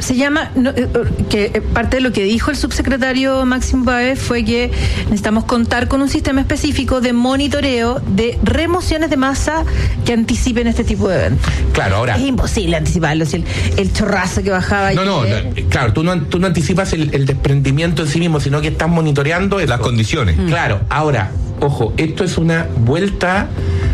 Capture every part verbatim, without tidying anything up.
Se llama, no, que parte de lo que dijo el subsecretario Máximo Páez fue que necesitamos contar con un sistema específico de monitoreo de remociones de masa que anticipen este tipo de eventos. Claro, ahora... Es imposible anticiparlo, si el, el chorrazo que bajaba... No, no, no, claro, tú no, tú no anticipas el, el desprendimiento en sí mismo, sino que estás monitoreando las condiciones. Mm. Claro, ahora, ojo, esto es una vuelta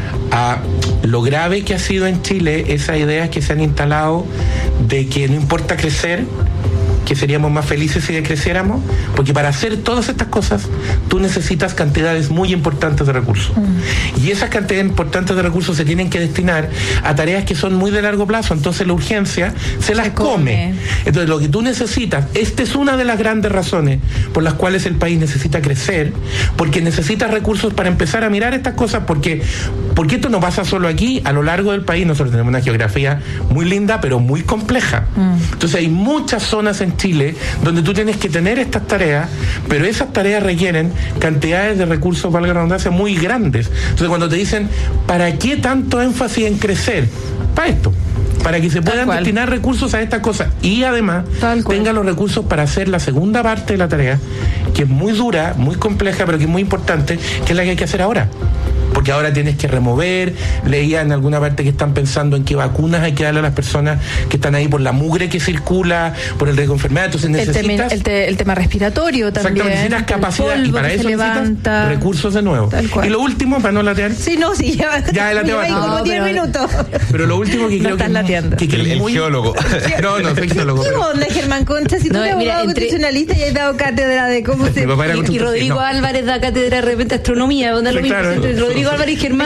a lo grave que ha sido en Chile esas ideas que se han instalado de que no importa crecer, que seríamos más felices si decreciéramos, porque para hacer todas estas cosas tú necesitas cantidades muy importantes de recursos. Mm. Y esas cantidades importantes de recursos se tienen que destinar a tareas que son muy de largo plazo, entonces la urgencia se las se come. come. Entonces lo que tú necesitas, esta es una de las grandes razones por las cuales el país necesita crecer, porque necesita recursos para empezar a mirar estas cosas, porque, porque esto no pasa solo aquí, a lo largo del país nosotros tenemos una geografía muy linda, pero muy compleja. Mm. Entonces hay muchas zonas en Chile donde tú tienes que tener estas tareas, pero esas tareas requieren cantidades de recursos, valga la redundancia, muy grandes. Entonces cuando te dicen, ¿para qué tanto énfasis en crecer? Para esto, para que se puedan destinar recursos a estas cosas y además tengan los recursos para hacer la segunda parte de la tarea, que es muy dura, muy compleja, pero que es muy importante, que es la que hay que hacer ahora. Porque ahora tienes que remover, leía en alguna parte que están pensando en qué vacunas hay que darle a las personas que están ahí por la mugre que circula, por el riesgo de enfermedad, entonces necesitas... El tema, el, te, el tema respiratorio también. Exactamente, necesitas capacidad y para eso necesitas recursos de nuevo. Y lo último, para no latear... Sí, no, sí, ya... Ya lateó bastante. como no, diez pero, minutos. Pero lo último que creo no que, que, que el, el muy... geólogo. No, no, soy geólogo. ¿Qué pero... onda, Germán Concha? Si tú no, eres mira, abogado entre... constitucionalista y has dado cátedra de cómo se... Y, y Rodrigo no. Álvarez da cátedra de repente astronomía, ¿dónde sí, lo mismo? Claro. Entre Rodrigo Álvarez y Germán...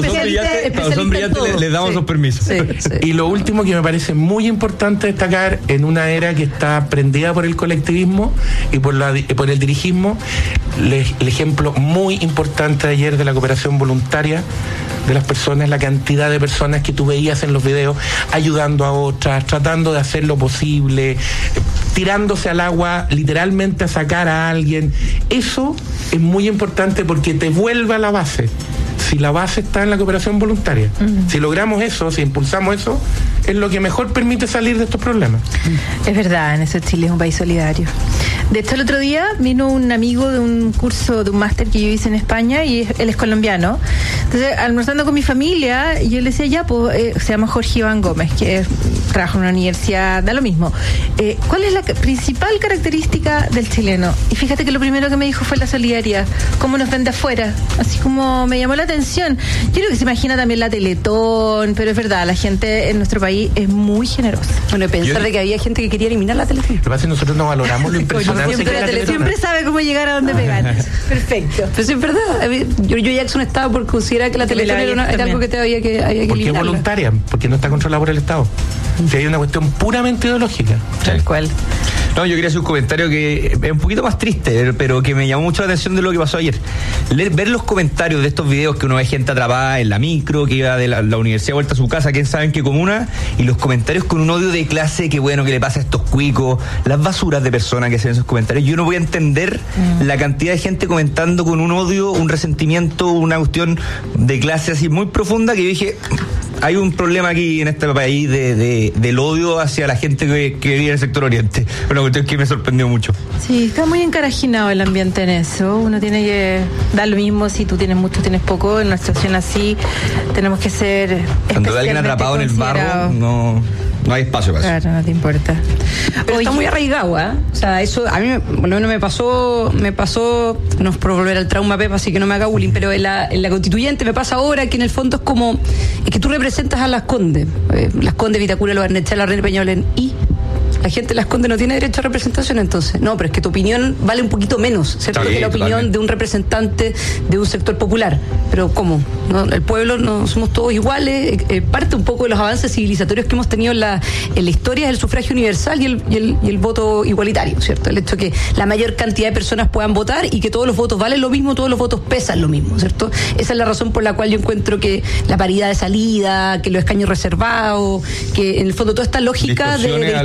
Cuando son brillantes le, le damos sí. los permisos. Sí, sí. Y lo último que me parece muy importante destacar en una era que está prendida por el colectivismo y por, la, por el dirigismo, le, el ejemplo muy importante de ayer de la cooperación voluntaria de las personas, la cantidad de personas que tú veías en los videos ayudando a otras, tratando de hacer lo posible, tirándose al agua literalmente a sacar a alguien. Eso es muy importante porque te vuelve a la base. Si la base está en la cooperación voluntaria, uh-huh. si logramos eso, si impulsamos eso, es lo que mejor permite salir de estos problemas. Es verdad, en eso Chile es un país solidario. De hecho, el otro día vino un amigo de un curso, de un máster que yo hice en España, y él es colombiano. Entonces, almorzando con mi familia, yo le decía, ya, pues, eh, se llama Jorge Iván Gómez, que es, trabaja en una universidad, da lo mismo. Eh, ¿Cuál es la principal característica del chileno? Y fíjate que lo primero que me dijo fue la solidaridad, cómo nos ven de afuera, así como me llamó la atención. Yo creo que se imagina también la Teletón, pero es verdad, la gente en nuestro país es muy generosa. Bueno, pensar yo, de que había gente que quería eliminar la Teletón. Lo que pasa es que nosotros no valoramos lo impresionante. Siempre, la tele, siempre sabe cómo llegar a donde pegar. Perfecto. Pero sí, es verdad. Yo, yo Jackson estaba por considerar que la Teletón era, una, era algo que te había que, había que porque es voluntaria, porque no está controlada por el Estado. Si hay una cuestión puramente ideológica. Tal cual. No, yo quería hacer un comentario que es un poquito más triste, pero que me llamó mucho la atención de lo que pasó ayer. Leer, ver los comentarios de estos videos que uno ve gente atrapada en la micro, que iba de la, la universidad vuelta a su casa, quién sabe en qué comuna, y los comentarios con un odio de clase, que bueno, que le pasa a estos cuicos, las basuras de personas que hacen esos comentarios. Yo no voy a entender mm. la cantidad de gente comentando con un odio, un resentimiento, una cuestión de clase así muy profunda, que yo dije, hay un problema aquí en este país de, de, del odio hacia la gente que, que vive en el sector oriente. Una cuestión que me sorprendió mucho. Sí, está muy encarajinado el ambiente en eso. Uno tiene que dar lo mismo si tú tienes mucho, tienes poco. En una situación así tenemos que ser cuando hay alguien atrapado en el barro, no, no hay espacio para eso. Claro, no te importa. Pero Oye, está muy arraigado, ¿eh? O sea, eso a mí por lo menos me pasó, me pasó, no es por volver al trauma, Pepa, así que no me haga bullying, pero en la, en la constituyente me pasa ahora que en el fondo es como, es que tú representas a Las Condes, eh, Las Condes, Vitacura, Los Barnechea, la Reina Peñalolén, y la gente de Las Condes no tiene derecho a representación, entonces. No, pero es que tu opinión vale un poquito menos, ¿cierto? Bien, que la opinión totalmente. De un representante de un sector popular. Pero ¿cómo? ¿No? El pueblo no somos todos iguales. Eh, parte un poco de los avances civilizatorios que hemos tenido en la, en la historia es el sufragio universal y el, y, el, y el voto igualitario, ¿cierto? El hecho de que la mayor cantidad de personas puedan votar y que todos los votos valen lo mismo, todos los votos pesan lo mismo, ¿cierto? Esa es la razón por la cual yo encuentro que la paridad de salida, que los escaños reservados, que en el fondo toda esta lógica de, de distorsión del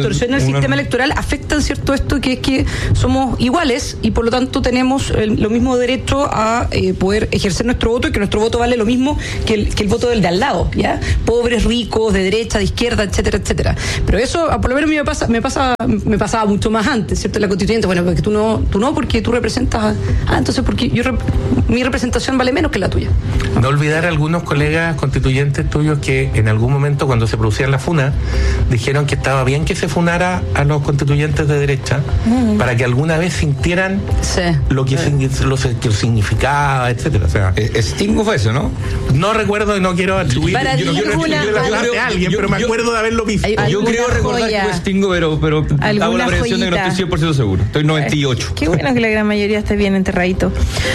sistema una... electoral afectan, ¿cierto?, esto que es que somos iguales y por lo tanto tenemos el, lo mismo derecho a eh, poder ejercer nuestro voto y que nuestro voto vale lo mismo que el, que el voto del de al lado, ¿ya? Pobres, ricos, de derecha, de izquierda, etcétera, etcétera. Pero eso, por lo menos a mí me pasa, me pasa, me pasaba mucho más antes, ¿cierto? En la constituyente, bueno, porque tú no, tú no, porque tú representas a, ah, entonces porque yo rep, mi representación vale menos que la tuya. No olvidar a algunos colegas constituyentes tuyos que en algún momento cuando se producían las funas dijeron que estaba bien que se funara a los constituyentes de derecha uh-huh. para que alguna vez sintieran sí. lo que sí. lo que significaba, etcétera. O sea, Stingo fue eso, ¿no? No recuerdo y no quiero atribuir para yo, ti yo, yo, una, yo, yo, yo, yo, a alguien, yo, pero me acuerdo yo, de haberlo visto. Yo creo recordar joya. que fue Stingo, pero, pero hago la prevención de que no estoy cien por ciento seguro. Estoy noventa y ocho. Qué bueno que la gran mayoría esté bien enterradito.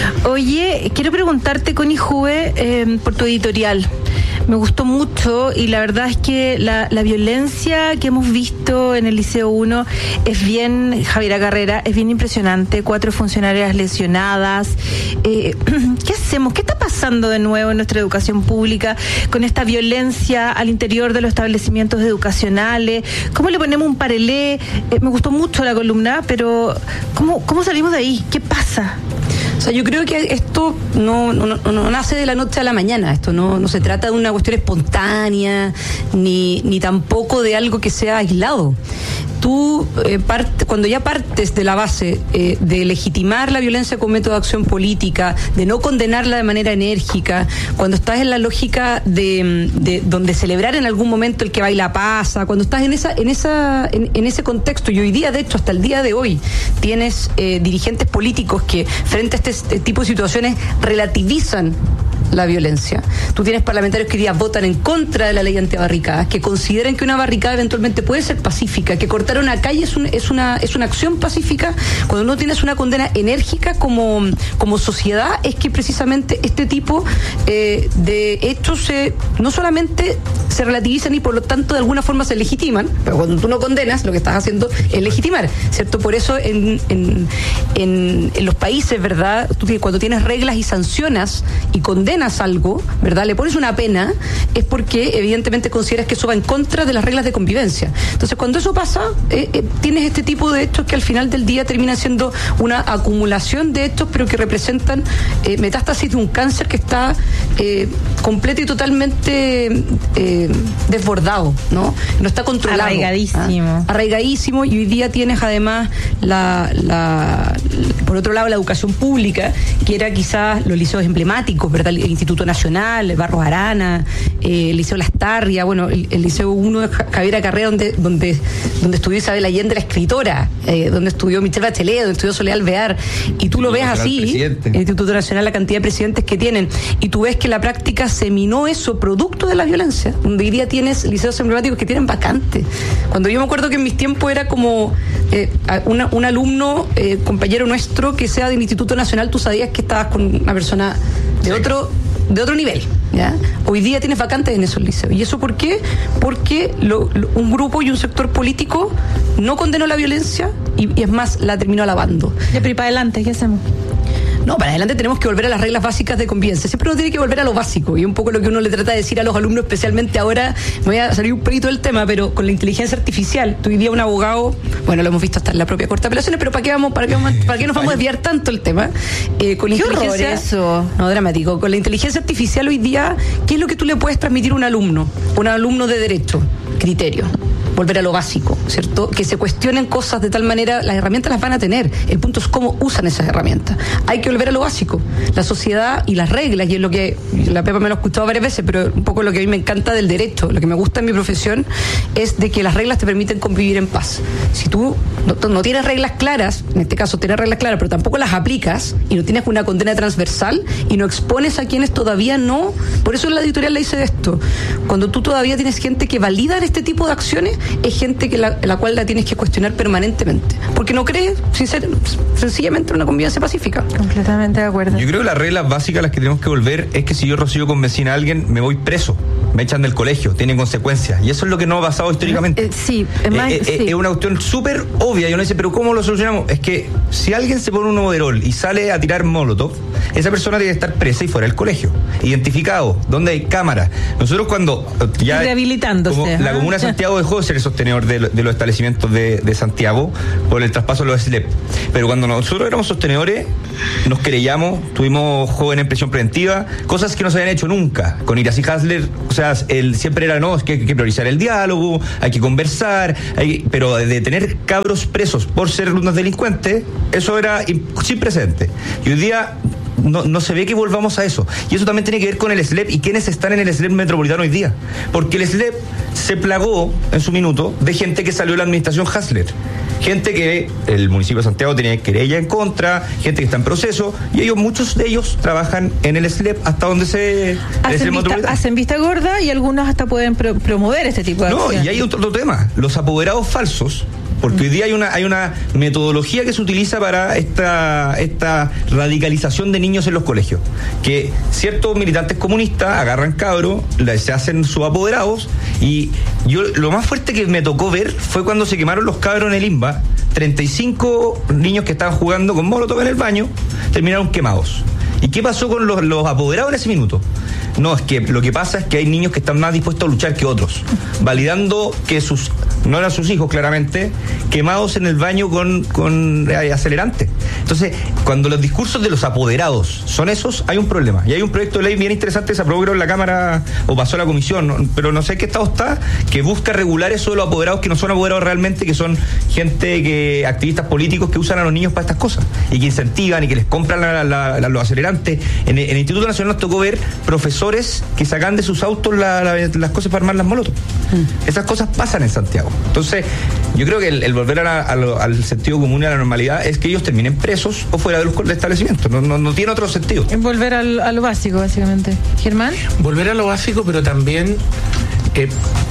Oye, quiero preguntarte, Connie Juve, eh, por tu editorial. Me gustó mucho y la verdad es que la, la violencia que hemos visto en el Liceo uno es bien, Javiera Carrera, es bien impresionante. Cuatro funcionarias lesionadas. Eh, ¿Qué hacemos? ¿Qué está pasando de nuevo en nuestra educación pública con esta violencia al interior de los establecimientos educacionales? ¿Cómo le ponemos un parelé? Eh, me gustó mucho la columna, pero ¿cómo, cómo salimos de ahí? ¿Qué pasa? O sea, yo creo que esto no, no, no nace de la noche a la mañana. Esto no, no se trata de una cuestión espontánea, ni, ni tampoco de algo que sea aislado. Tú, eh, part, cuando ya partes de la base eh, de legitimar la violencia como método de acción política, de no condenarla de manera enérgica, cuando estás en la lógica de, de donde celebrar en algún momento el que baila pasa, cuando estás en esa, en esa, en, en ese contexto, y hoy día, de hecho, hasta el día de hoy, tienes eh, dirigentes políticos que frente a este, este tipo de situaciones relativizan la violencia. Tú tienes parlamentarios que hoy día votan en contra de la ley antibarricadas, que consideran que una barricada eventualmente puede ser pacífica, que cortar una calle es, un, es, una, es una acción pacífica. Cuando no tienes una condena enérgica como, como sociedad, es que precisamente este tipo eh, de hechos se, no solamente se relativizan y por lo tanto de alguna forma se legitiman, pero cuando tú no condenas, lo que estás haciendo es legitimar, ¿cierto? Por eso en, en, en, en los países, ¿verdad? Tú, cuando tienes reglas y sancionas y condenas algo, ¿verdad? Le pones una pena, es porque evidentemente consideras que eso va en contra de las reglas de convivencia. Entonces, cuando eso pasa, eh, eh, tienes este tipo de hechos que al final del día terminan siendo una acumulación de hechos, pero que representan eh, metástasis de un cáncer que está eh, completo y totalmente eh, desbordado, ¿no? No está controlado. Arraigadísimo. ¿ah? Arraigadísimo, y hoy día tienes además la, la, por otro lado, la educación pública, que era quizás los liceos emblemáticos, ¿verdad? El Instituto Nacional, el Barros Arana, eh, el Liceo Las Tarrias, bueno, el, el Liceo uno de Javiera Carrera, donde, donde, donde estudió Isabel Allende, la escritora, eh, donde estudió Michelle Bachelet, donde estudió Soledad Alvear, y tú lo ves así, presidente. El Instituto Nacional, la cantidad de presidentes que tienen, y tú ves que la práctica se minó eso, producto de la violencia, donde hoy día tienes liceos emblemáticos que tienen vacante. Cuando yo me acuerdo que en mis tiempos era como eh, una, un alumno, eh, compañero nuestro, que sea del Instituto Nacional, tú sabías que estabas con una persona de sí. otro de otro nivel, ¿ya? Hoy día tienes vacantes en esos liceos. ¿Y eso por qué? Porque lo, lo, un grupo y un sector político no condenó la violencia y, y es más, la terminó alabando. Ya, pero ¿y para adelante qué hacemos? No, para adelante tenemos que volver a las reglas básicas de convivencia. Siempre uno tiene que volver a lo básico, y un poco lo que uno le trata de decir a los alumnos, especialmente ahora, me voy a salir un poquito del tema, pero con la inteligencia artificial, tú hoy día un abogado, bueno, lo hemos visto hasta en la propia Corte de Apelaciones, pero ¿para qué vamos, para qué, vamos, para qué nos vamos a desviar tanto el tema? Eh, con la ¿Qué inteligencia, horror eso? No, dramático. Con la inteligencia artificial hoy día, ¿qué es lo que tú le puedes transmitir a un alumno? Un alumno de derecho, criterio. Volver a lo básico, ¿cierto? Que se cuestionen cosas de tal manera, las herramientas las van a tener. El punto es cómo usan esas herramientas. Hay que volver a lo básico. La sociedad y las reglas, y es lo que la Pepa me lo ha escuchado varias veces, pero un poco lo que a mí me encanta del derecho, lo que me gusta en mi profesión, es de que las reglas te permiten convivir en paz. Si tú no, no tienes reglas claras, en este caso tienes reglas claras, pero tampoco las aplicas, y no tienes una condena transversal, y no expones a quienes todavía no. Por eso en la editorial le dice esto. Cuando tú todavía tienes gente que valida este tipo de acciones, es gente que la, la cual la tienes que cuestionar permanentemente, porque no cree sincer, sencillamente en una convivencia pacífica. Completamente de acuerdo. Yo creo que las reglas básicas a las que tenemos que volver es que si yo, Rocío, convencí a alguien, me voy preso, me echan del colegio, tienen consecuencias, y eso es lo que no ha pasado históricamente. Eh, sí, es más, eh, eh, sí. Es una cuestión súper obvia, y uno dice, pero ¿cómo lo solucionamos? Es que si alguien se pone un overol y sale a tirar molotov, esa persona tiene que estar presa y fuera del colegio, identificado, donde hay cámaras. Nosotros cuando ya rehabilitándose, como la Comuna de Santiago dejó de ser el sostenedor de, de de los establecimientos de, de Santiago por el traspaso de los S L E P. Pero cuando nosotros éramos sostenedores, nos querellamos, tuvimos jóvenes en prisión preventiva, cosas que no se habían hecho nunca. Con Iracy Hasler, o sea, él siempre era, no, es que hay que priorizar el diálogo, hay que conversar, hay, pero de tener cabros presos por ser unos delincuentes, eso era sin precedente. Y hoy día No, no se ve que volvamos a eso. Y eso también tiene que ver con el S L E P y quiénes están en el S L E P metropolitano hoy día. Porque el S L E P se plagó en su minuto de gente que salió de la administración Hasler. Gente que el municipio de Santiago tenía querella en contra, gente que está en proceso, y ellos, muchos de ellos trabajan en el S L E P hasta donde se... Hacen, vista, hacen vista gorda y algunos hasta pueden pro, promover este tipo de No, acciones. Y hay otro, otro tema, los apoderados falsos. Porque hoy día hay una hay una metodología que se utiliza para esta esta radicalización de niños en los colegios. Que ciertos militantes comunistas agarran cabros, se hacen sus apoderados, y yo lo más fuerte que me tocó ver fue cuando se quemaron los cabros en el INBA. treinta y cinco niños que estaban jugando con molotov en el baño terminaron quemados. ¿Y qué pasó con los, los apoderados en ese minuto? No, es que lo que pasa es que hay niños que están más dispuestos a luchar que otros, validando que sus, no eran sus hijos claramente, quemados en el baño con, con eh, acelerante. Entonces, cuando los discursos de los apoderados son esos, hay un problema. Y hay un proyecto de ley bien interesante que se aprobó creo en la Cámara, o pasó a la Comisión, ¿no? Pero no sé qué estado está, que busca regular eso de los apoderados que no son apoderados realmente, que son gente, que activistas políticos que usan a los niños para estas cosas, y que incentivan y que les compran la, la, la, los acelerantes. En el, en el Instituto Nacional nos tocó ver profesores que sacan de sus autos la, la, las cosas para armar las molotov. Mm. Esas cosas pasan en Santiago. Entonces, yo creo que el, el volver a la, a lo, al sentido común y a la normalidad es que ellos terminen presos o fuera de los establecimientos. No, no, no tiene otro sentido. Volver al, a lo básico, básicamente. ¿Germán? Volver a lo básico, pero también eh,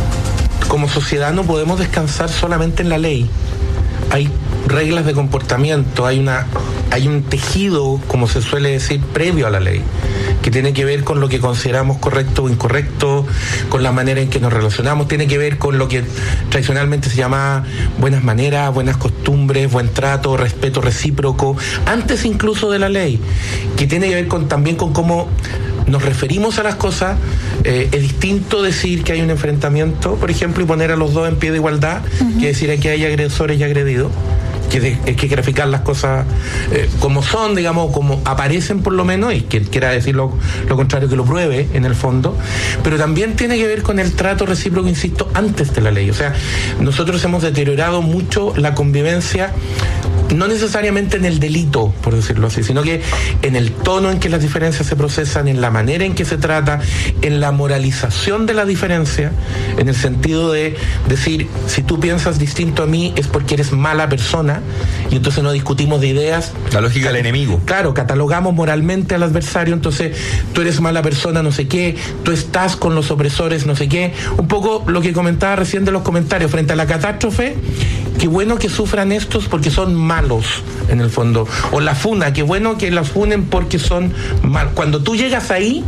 como sociedad no podemos descansar solamente en la ley. Hay reglas de comportamiento, hay una hay un tejido, como se suele decir, previo a la ley, que tiene que ver con lo que consideramos correcto o incorrecto, con la manera en que nos relacionamos, tiene que ver con lo que tradicionalmente se llama buenas maneras, buenas costumbres, buen trato, respeto recíproco, antes incluso de la ley, que tiene que ver con también con cómo nos referimos a las cosas. Eh, es distinto decir que hay un enfrentamiento, por ejemplo, y poner a los dos en pie de igualdad, uh-huh. que decir que hay agresores y agredidos. Que hay de, que graficar las cosas eh, como son, digamos, como aparecen por lo menos, y quien quiera decir lo, lo contrario que lo pruebe en el fondo, pero también tiene que ver con el trato recíproco, insisto, antes de la ley. O sea, nosotros hemos deteriorado mucho la convivencia, no necesariamente en el delito, por decirlo así, sino que en el tono en que las diferencias se procesan, en la manera en que se trata, en la moralización de la diferencia, en el sentido de decir, si tú piensas distinto a mí es porque eres mala persona, y entonces no discutimos de ideas. La lógica del enemigo. Claro, catalogamos moralmente al adversario, entonces tú eres mala persona, no sé qué, tú estás con los opresores, no sé qué. Un poco lo que comentaba recién de los comentarios, frente a la catástrofe, qué bueno que sufran estos porque son malos, en el fondo. O la funa, qué bueno que las funen porque son malos. Cuando tú llegas ahí,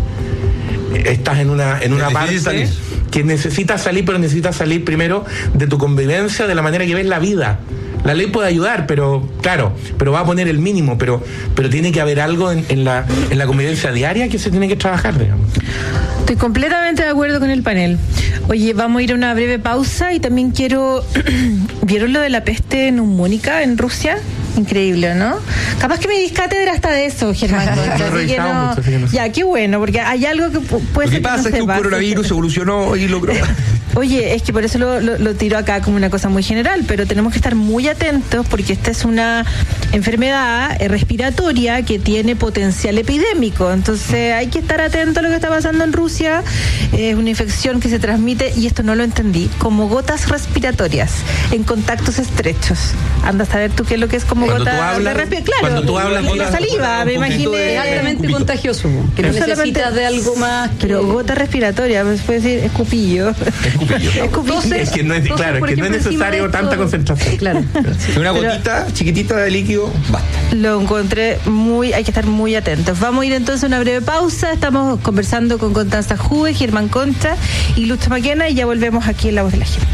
estás en una, en una parte salir. que necesitas salir, pero necesitas salir primero de tu convivencia, de la manera que ves la vida. La ley puede ayudar, pero claro, pero va a poner el mínimo, pero pero tiene que haber algo en, en la en la convivencia diaria que se tiene que trabajar, digamos. Estoy completamente de acuerdo con el panel. Oye, vamos a ir a una breve pausa y también quiero... ¿Vieron lo de la peste neumónica en Rusia? Increíble, ¿no? Capaz que me dis cátedra hasta de eso, Germán. Así que no, mucho, así que no sé. Ya, qué bueno, porque hay algo que puede ser. Lo que pasa que no es que un sepa, coronavirus evolucionó y logró. Oye, es que por eso lo, lo, lo tiro acá como una cosa muy general, pero tenemos que estar muy atentos porque esta es una enfermedad respiratoria que tiene potencial epidémico. Entonces hay que estar atento a lo que está pasando en Rusia. Es una infección que se transmite, y esto no lo entendí, como gotas respiratorias en contactos estrechos. Anda a saber tú qué es lo que es como cuando gota tú hablas, de respiración. Claro, cuando tú hablas, la, la saliva, me imaginé. Es altamente contagioso, que no necesitas de algo más. Que... Pero gota respiratoria, pues puede decir escupillo. Escupillo. Escupillo. Es que no es, Entonces, claro, es que no es necesario tanta concentración. Claro. Sí. Una gotita Pero, chiquitita de líquido, basta. Lo encontré muy, hay que estar muy atentos. Vamos a ir entonces a una breve pausa. Estamos conversando con Constanza Juve, Germán Concha y Lucha Maquena, y ya volvemos aquí en La Voz de la Gente.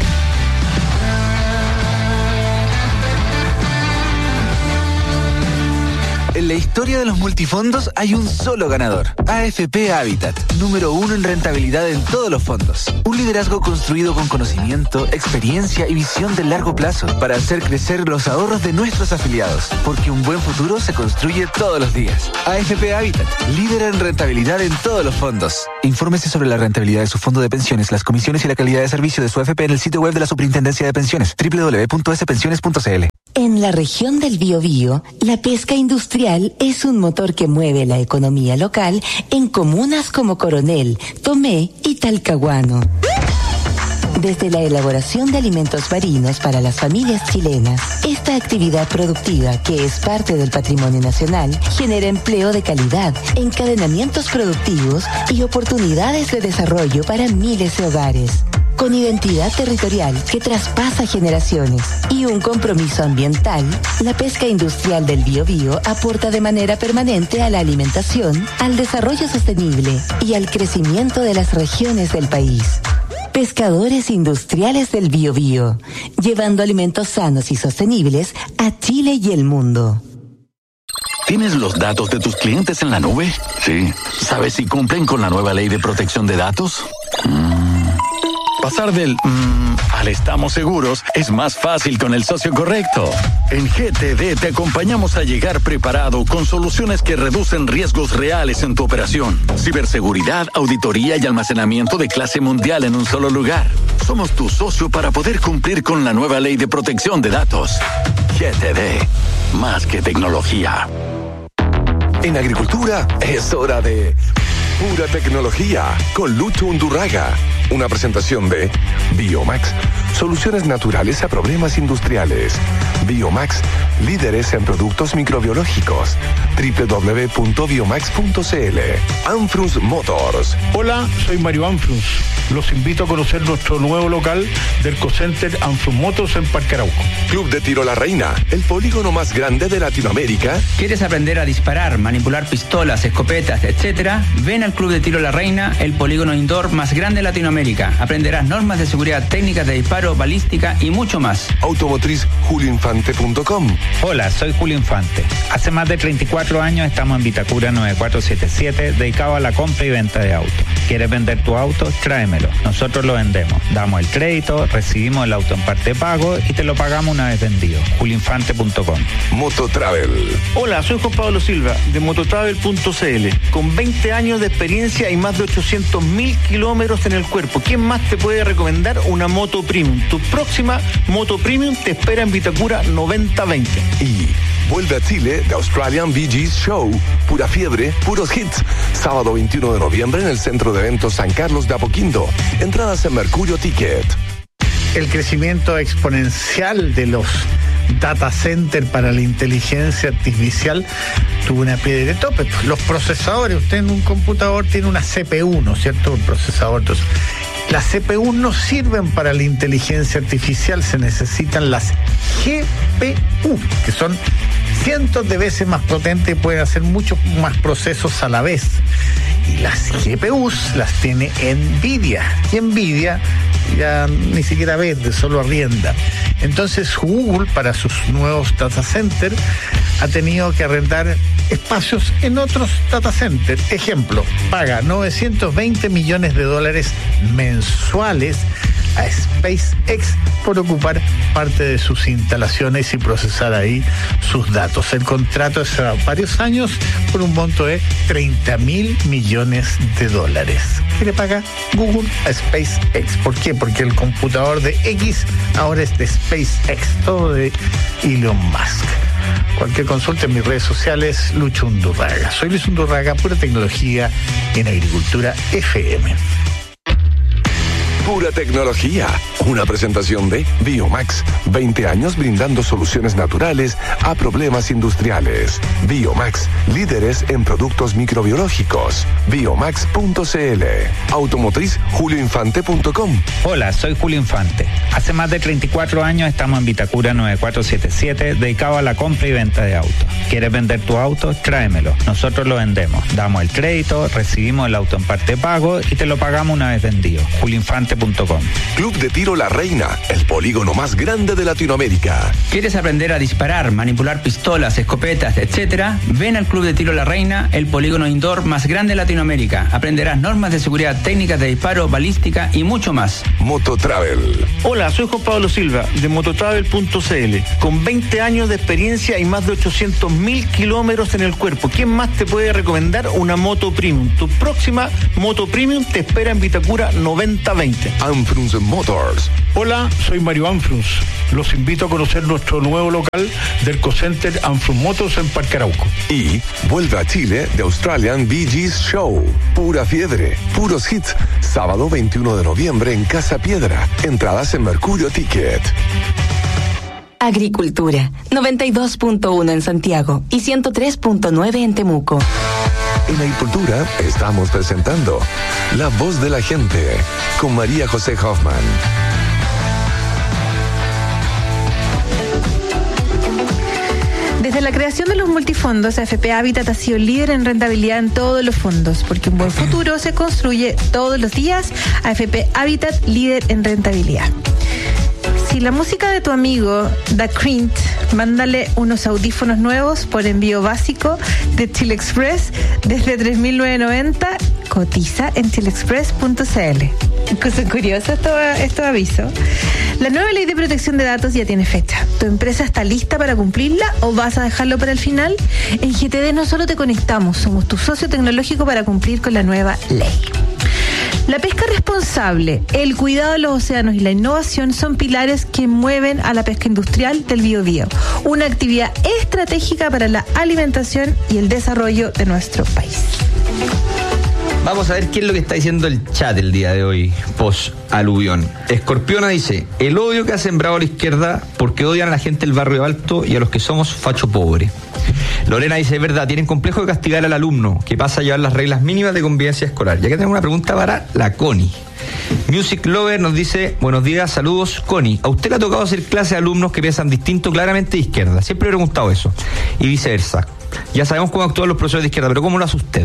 En la historia de los multifondos hay un solo ganador. A F P Habitat, número uno en rentabilidad en todos los fondos. Un liderazgo construido con conocimiento, experiencia y visión de largo plazo para hacer crecer los ahorros de nuestros afiliados. Porque un buen futuro se construye todos los días. A F P Habitat, líder en rentabilidad en todos los fondos. Infórmese sobre la rentabilidad de su fondo de pensiones, las comisiones y la calidad de servicio de su F P en el sitio web de la Superintendencia de Pensiones, doble u doble u doble u punto s pensiones punto c l. En la región del Biobío, la pesca industrial es un motor que mueve la economía local en comunas como Coronel, Tomé y Talcahuano. Desde la elaboración de alimentos marinos para las familias chilenas, esta actividad productiva, que es parte del patrimonio nacional, genera empleo de calidad, encadenamientos productivos y oportunidades de desarrollo para miles de hogares. Con identidad territorial que traspasa generaciones y un compromiso ambiental, la pesca industrial del Biobío aporta de manera permanente a la alimentación, al desarrollo sostenible y al crecimiento de las regiones del país. Pescadores industriales del Biobío, llevando alimentos sanos y sostenibles a Chile y el mundo. ¿Tienes los datos de tus clientes en la nube? Sí. ¿Sabes si cumplen con la nueva ley de protección de datos? Mm. Pasar del mmm, al estamos seguros es más fácil con el socio correcto. En G T D te acompañamos a llegar preparado con soluciones que reducen riesgos reales en tu operación. Ciberseguridad, auditoría y almacenamiento de clase mundial en un solo lugar. Somos tu socio para poder cumplir con la nueva ley de protección de datos. G T D, más que tecnología. En agricultura es hora de pura tecnología con Lucho Undurraga. Una presentación de Biomax, soluciones naturales a problemas industriales. Biomax, líderes en productos microbiológicos. doble u doble u doble u punto biomax punto c l. Anfrus Motors. Hola, soy Mario Anfrus. Los invito a conocer nuestro nuevo local del Ecocenter Anfrus Motors en Parque Arauco. Club de Tiro La Reina, el polígono más grande de Latinoamérica. ¿Quieres aprender a disparar, manipular pistolas, escopetas, etcétera? Ven al Club de Tiro La Reina, el polígono indoor más grande de Latinoamérica. Aprenderás normas de seguridad, técnicas de disparo, balística y mucho más. Automotriz julio infante punto com. Hola, soy Julio Infante. Hace más de treinta y cuatro años estamos en Vitacura nueve cuatro siete siete, dedicado a la compra y venta de autos. ¿Quieres vender tu auto? Tráemelo. Nosotros lo vendemos. Damos el crédito, recibimos el auto en parte de pago y te lo pagamos una vez vendido. julio infante punto com. Mototravel. Hola, soy Juan Pablo Silva de mototravel punto c l. Con veinte años de experiencia y más de ochocientos mil kilómetros en el cuerpo. ¿Quién más te puede recomendar una moto premium? Tu próxima moto premium te espera en Vitacura noventa veinte. Y vuelve a Chile The Australian Bee Gees Show. Pura fiebre, puros hits. Sábado veintiuno de noviembre en el Centro de Eventos San Carlos de Apoquindo. Entradas en Mercurio Ticket. El crecimiento exponencial de los data center para la inteligencia artificial tuvo una piedra de tope. Los procesadores, usted en un computador tiene una C P U, ¿no es cierto? Un procesador. Entonces, las C P U no sirven para la inteligencia artificial, se necesitan las G P U, que son cientos de veces más potentes y pueden hacer muchos más procesos a la vez. Y las G P Us las tiene Nvidia. Y Nvidia ya ni siquiera vende, solo arrienda. Entonces Google, para sus nuevos data centers, ha tenido que arrendar espacios en otros data centers. Ejemplo, paga novecientos veinte millones de dólares mensuales a SpaceX por ocupar parte de sus instalaciones y procesar ahí sus datos. El contrato es a varios años por un monto de treinta mil millones de dólares. ¿Qué le paga Google a SpaceX? ¿Por qué? Porque el computador de X ahora es de SpaceX, todo de Elon Musk. Cualquier consulta en mis redes sociales, Lucho Undurraga. Soy Luis Undurraga, pura tecnología en agricultura F M. Pura tecnología, una presentación de Biomax, veinte años brindando soluciones naturales a problemas industriales. Biomax, líderes en productos microbiológicos. biomax punto c l. Automotriz julio infante punto com. Hola, soy Julio Infante. Hace más de treinta y cuatro años estamos en Vitacura nueve cuatro siete siete, dedicado a la compra y venta de autos. ¿Quieres vender tu auto? Tráemelo. Nosotros lo vendemos. Damos el crédito, recibimos el auto en parte de pago y te lo pagamos una vez vendido. julio infante punto com. Club de Tiro Tiro La Reina, el polígono más grande de Latinoamérica. ¿Quieres aprender a disparar, manipular pistolas, escopetas, etcétera? Ven al Club de Tiro La Reina, el polígono indoor más grande de Latinoamérica. Aprenderás normas de seguridad, técnicas de disparo, balística y mucho más. Mototravel. Hola, soy Juan Pablo Silva de mototravel punto c l. Con veinte años de experiencia y más de ochocientos mil kilómetros en el cuerpo. ¿Quién más te puede recomendar una moto premium? Tu próxima moto premium te espera en Vitacura noventa veinte. Anfrunz Motors. Hola, soy Mario Anfrunz. Los invito a conocer nuestro nuevo local del Cocenter Anfrunz Motors en Parque Arauco. Y vuelve a Chile The Australian Bee Gees Show. Pura fiebre, puros hits. Sábado veintiuno de noviembre en Casa Piedra. Entradas en Mercurio Ticket. Agricultura, noventa y dos punto uno en Santiago y ciento tres punto nueve en Temuco. En Agricultura estamos presentando La Voz de la Gente con María José Hoffman. Desde la creación de los multifondos, A F P Habitat ha sido líder en rentabilidad en todos los fondos, porque un buen futuro se construye todos los días. A F P Habitat, líder en rentabilidad. Si la música de tu amigo da cringe, mándale unos audífonos nuevos por envío básico de Chile Express desde tres mil novecientos noventa. Cotiza en chile express punto c l. Cosa curiosa esto, esto aviso. La nueva ley de protección de datos ya tiene fecha. ¿Tu empresa está lista para cumplirla o vas a dejarlo para el final? En G T D no solo te conectamos, somos tu socio tecnológico para cumplir con la nueva ley. La pesca responsable, el cuidado de los océanos y la innovación son pilares que mueven a la pesca industrial del Biobío, una actividad estratégica para la alimentación y el desarrollo de nuestro país. Vamos a ver qué es lo que está diciendo el chat el día de hoy, post-aluvión. Escorpiona dice, el odio que ha sembrado la izquierda porque odian a la gente del barrio alto y a los que somos facho pobre. Lorena dice, es verdad, tienen complejo de castigar al alumno que pasa a llevar las reglas mínimas de convivencia escolar. Ya que tenemos una pregunta para la Connie. Music Lover nos dice, buenos días, saludos, Connie. ¿A usted le ha tocado hacer clase a alumnos que piensan distinto claramente de izquierda? Siempre he preguntado eso. Y viceversa. Ya sabemos cómo actúan los profesores de izquierda, pero ¿cómo lo hace usted?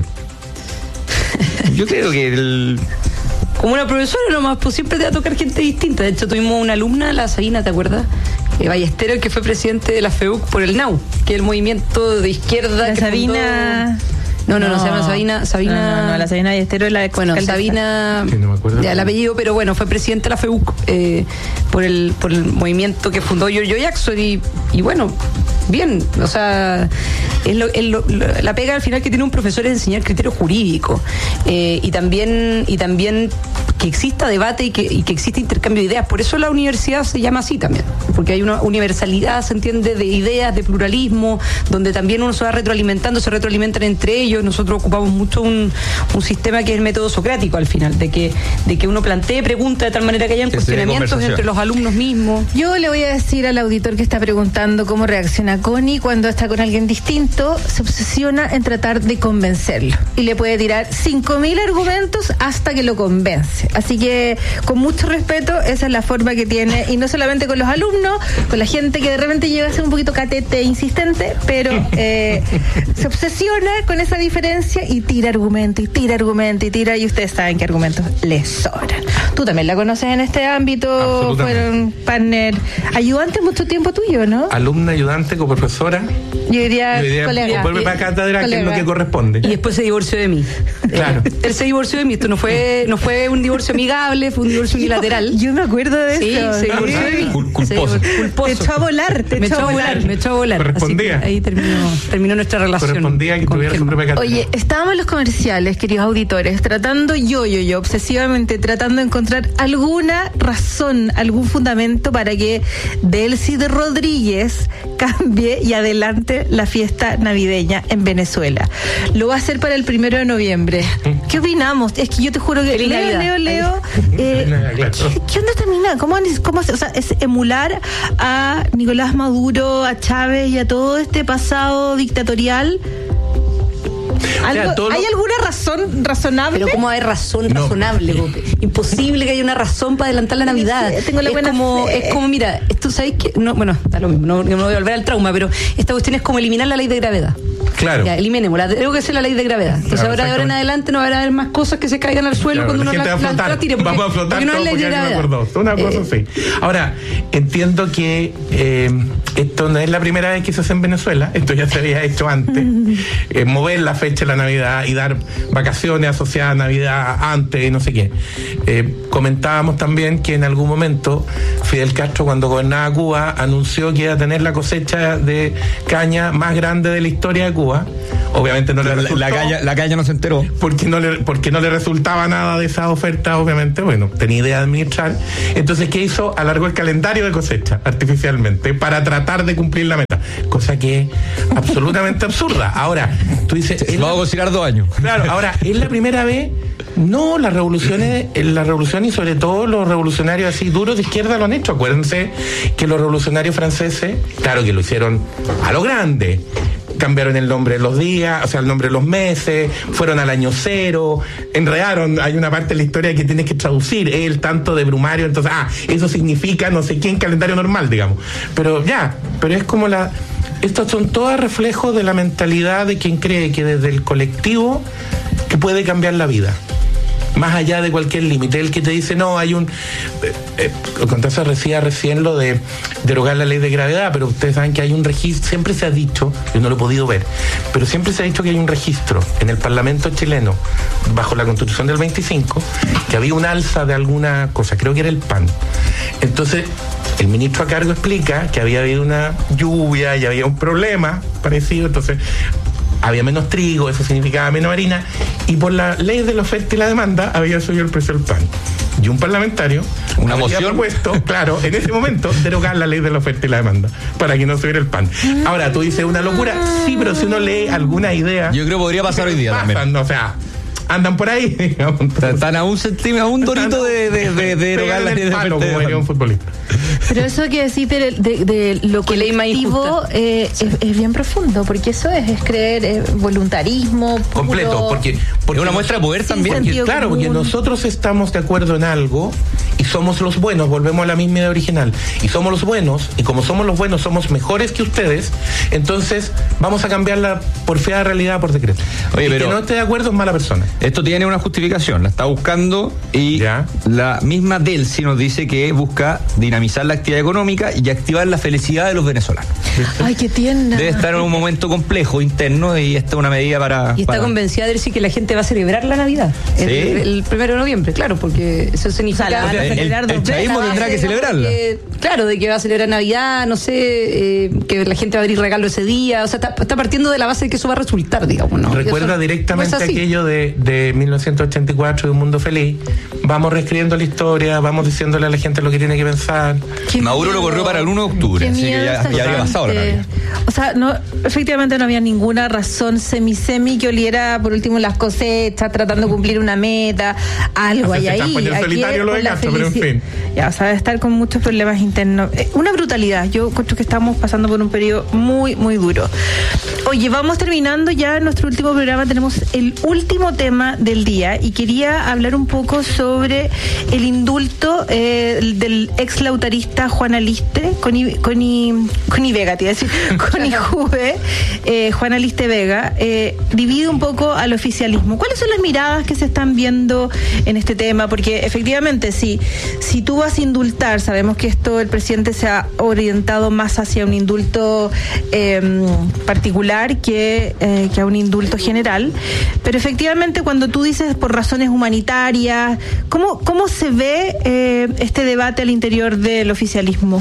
Yo creo que el... Como una profesora nomás, pues siempre te va a tocar gente distinta. De hecho, tuvimos una alumna, la Sabina, ¿te acuerdas? Eh, Ballesteros, que fue presidente de la FEUC por el N A U, que es el movimiento de izquierda. La que Sabina... Fundó... No, no, no, no, se llama Sabina. Sabina... No, no, la Sabina Ballesteros es la ex Bueno, alcaldesa. Sabina... Sí, no me acuerdo. Ya el apellido, pero bueno, fue presidente de la FEUC eh, por, el, por el movimiento que fundó Giorgio Jackson y, y bueno, bien, o sea, es lo, es lo, la pega al final que tiene un profesor es enseñar criterio jurídico eh, y también y también que exista debate y que, y que exista intercambio de ideas. Por eso la universidad se llama así también, porque hay una universalidad, se entiende, de ideas, de pluralismo, donde también uno se va retroalimentando, se retroalimentan entre ellos. Nosotros ocupamos mucho un, un sistema que es el método socrático al final, de que, de que uno plantee preguntas de tal manera que hayan que cuestionamientos entre los alumnos mismos. Yo le voy a decir al auditor que está preguntando cómo reacciona Connie cuando está con alguien distinto, se obsesiona en tratar de convencerlo y le puede tirar cinco mil argumentos hasta que lo convence. Así que, con mucho respeto, esa es la forma que tiene, y no solamente con los alumnos, con la gente que de repente llega a ser un poquito catete e insistente, pero eh, se obsesiona con esa diferencia y tira argumento y tira argumento y tira, y ustedes saben qué argumentos les sobran. Tú también la conoces en este ámbito, fueron partner, ayudante mucho tiempo tuyo, ¿no? Alumna, ayudante, coprofesora. Yo diría, Yo diría colega. vuelve para cátedra, que es lo Colega. que corresponde. Y después se divorció de mí. Claro. Eh, él se divorció de mí. Esto no fue, no fue un divorcio amigable, fue un divorcio unilateral. Yo me acuerdo de Sí, eso. se divorció de mí. Cul- culposo. Se divorció- culposo. Te echó a volar, te me echó a volar. me echó a volar. Así que Correspondía. ahí terminó, terminó nuestra relación. Correspondía que con tuviera su Germán. propia cátedra. Oye, estábamos en los comerciales, queridos auditores, tratando yo, yo, yo, obsesivamente tratando de encontrar alguna razón, algún fundamento para que Delcy Rodríguez cambie y adelante la fiesta navideña en Venezuela. Lo va a hacer para el primero de noviembre. ¿Qué opinamos? Es que yo te juro que Feliz Leo, Navidad. Leo, Leo, eh, Claro. ¿qué, qué onda termina? ¿Cómo, cómo, o sea, es emular a Nicolás Maduro, a Chávez y a todo este pasado dictatorial? ¿Algo- sea, todo lo- ¿Hay alguna razón razonable? Pero ¿cómo hay razón No. razonable? Bope? Imposible que haya una razón para adelantar la Navidad. Sí, tengo la es buena como, fe. es como, mira, esto sabéis que no, bueno, da lo mismo, no, no me voy a volver al trauma, pero esta cuestión es como eliminar la ley de gravedad. Claro. Ya, eliminemos. La, tengo que hacer la ley de gravedad. Entonces Claro, ahora de ahora en adelante no van a haber más cosas que se caigan al suelo Claro, cuando la uno gente la, va a la, flotar. la tire. Porque, Vamos a flotar porque no hay todo ley de porque hay gravedad. un acuerdo. Una cosa Eh, así. Ahora, entiendo que eh, esto no es la primera vez que se hace en Venezuela. Esto ya se había hecho antes. Eh, mover la fecha de la Navidad y dar vacaciones asociadas a Navidad antes y no sé qué. Eh, comentábamos también que en algún momento Fidel Castro, cuando gobernaba Cuba, anunció que iba a tener la cosecha de caña más grande de la historia de Cuba. Obviamente no le La, resultó, la caña, la caña no se enteró. porque no le porque no le resultaba nada de esa oferta, obviamente. Bueno, tenía idea de administrar. Entonces, ¿qué hizo? Alargó el calendario de cosecha artificialmente para tratar de cumplir la meta, cosa que es absolutamente absurda. Ahora, tú dices, Sí, vamos a cocinar dos años. claro, ahora, ¿es la primera vez? No, las revoluciones, la revolución y sobre todo los revolucionarios así duros de izquierda lo han hecho. Acuérdense que los revolucionarios franceses, claro que lo hicieron a lo grande. Cambiaron el nombre de los días, o sea, el nombre de los meses, fueron al año cero, enredaron, hay una parte de la historia que tienes que traducir, el tanto de Brumario, entonces, ah, eso significa no sé qué en calendario normal, digamos. Pero ya, pero es como la... Estos son todos reflejos de la mentalidad de quien cree que desde el colectivo que puede cambiar la vida. Más allá de cualquier límite, el que te dice, no, hay un... Eh, eh, Contaza decía recién lo de derogar la ley de gravedad, pero ustedes saben que hay un registro, siempre se ha dicho, yo no lo he podido ver, pero siempre se ha dicho que hay un registro en el Parlamento chileno, bajo la Constitución del veinticinco, que había un alza de alguna cosa, creo que era el P A N. Entonces, el ministro a cargo explica que había habido una lluvia y había un problema parecido, entonces... había menos trigo, eso significaba menos harina, y por la ley de la oferta y la demanda había subido el precio del pan. Y un parlamentario una había moción propuesto, claro, en ese momento, derogar la ley de la oferta y la demanda para que no subiera el pan. Ahora, tú dices una locura, sí, pero si uno lee alguna idea... Yo creo que podría pasar hoy día pasan, también. O sea... andan por ahí, digamos. Están a un centímetro, a un dorito de, de, de, de derogar la ley de palo, oferta y como diría un futbolista. Pero eso que decís de, de, de lo Que ley más colectivo injusta. eh, es, es bien profundo, porque eso es, es creer eh, voluntarismo puro, Completo, porque, porque es una muestra de poder sin también. sentido Porque, claro, porque común. nosotros estamos de acuerdo en algo y somos los buenos, volvemos a la misma idea original, y somos los buenos, y como somos los buenos somos mejores que ustedes, entonces vamos a cambiar la porfiada realidad por decreto. Oye, y pero- que no esté de acuerdo es mala persona. Esto tiene una justificación, la está buscando y Ya. la misma Delsi nos dice que busca dinamizar la actividad económica y activar la felicidad de los venezolanos. Ay, qué tierna. Debe estar en un momento complejo interno y esta es una medida para... Y está para- convencida de decir que la gente va a celebrar la Navidad Sí. el, el primero de noviembre, claro, porque eso significa... O sea, la van a El- el- celebrar el dos veces. chavismo La tendrá base, que celebrarla. porque, claro, de que va a celebrar Navidad, no sé, eh, que la gente va a abrir regalo ese día, o sea, está, está partiendo de la base de que eso va a resultar, digamos, ¿no? Recuerda Eso directamente no es así. aquello de, de mil novecientos ochenta y cuatro de Un Mundo Feliz. Vamos reescribiendo la historia, vamos diciéndole a la gente lo que tiene que pensar. Qué Maduro lo miedo. corrió para el uno de octubre, Qué así que miedo ya- esta ya había gente. pasado la Navidad. O sea, no, efectivamente no había ninguna razón semi-semi que oliera por último las cosechas, tratando de cumplir una meta, algo hay Se ahí. estampa en el Aquí solitario es lo de por la Castro, pero en felici- fin. Ya, o sea, de estar con muchos problemas internos. Eh, Una brutalidad. Yo encuentro que estamos pasando por un periodo muy, muy duro. Oye, vamos terminando ya nuestro último programa. Tenemos el último tema del día y quería hablar un poco sobre el indulto eh, del ex lautarista Juan Aliste, con I, con I, con I Vega, te iba a decir, con I Juve, eh, Juan Aliste Vega, eh, divide un poco al oficialismo. ¿Cuáles son las miradas que se están viendo en este tema? Porque efectivamente, si, si tú vas a indultar, sabemos que esto el presidente se ha orientado más hacia un indulto eh, particular que, eh, que a un indulto general, pero efectivamente cuando tú dices por razones humanitarias, ¿cómo, cómo se ve eh, este debate al interior del oficialismo?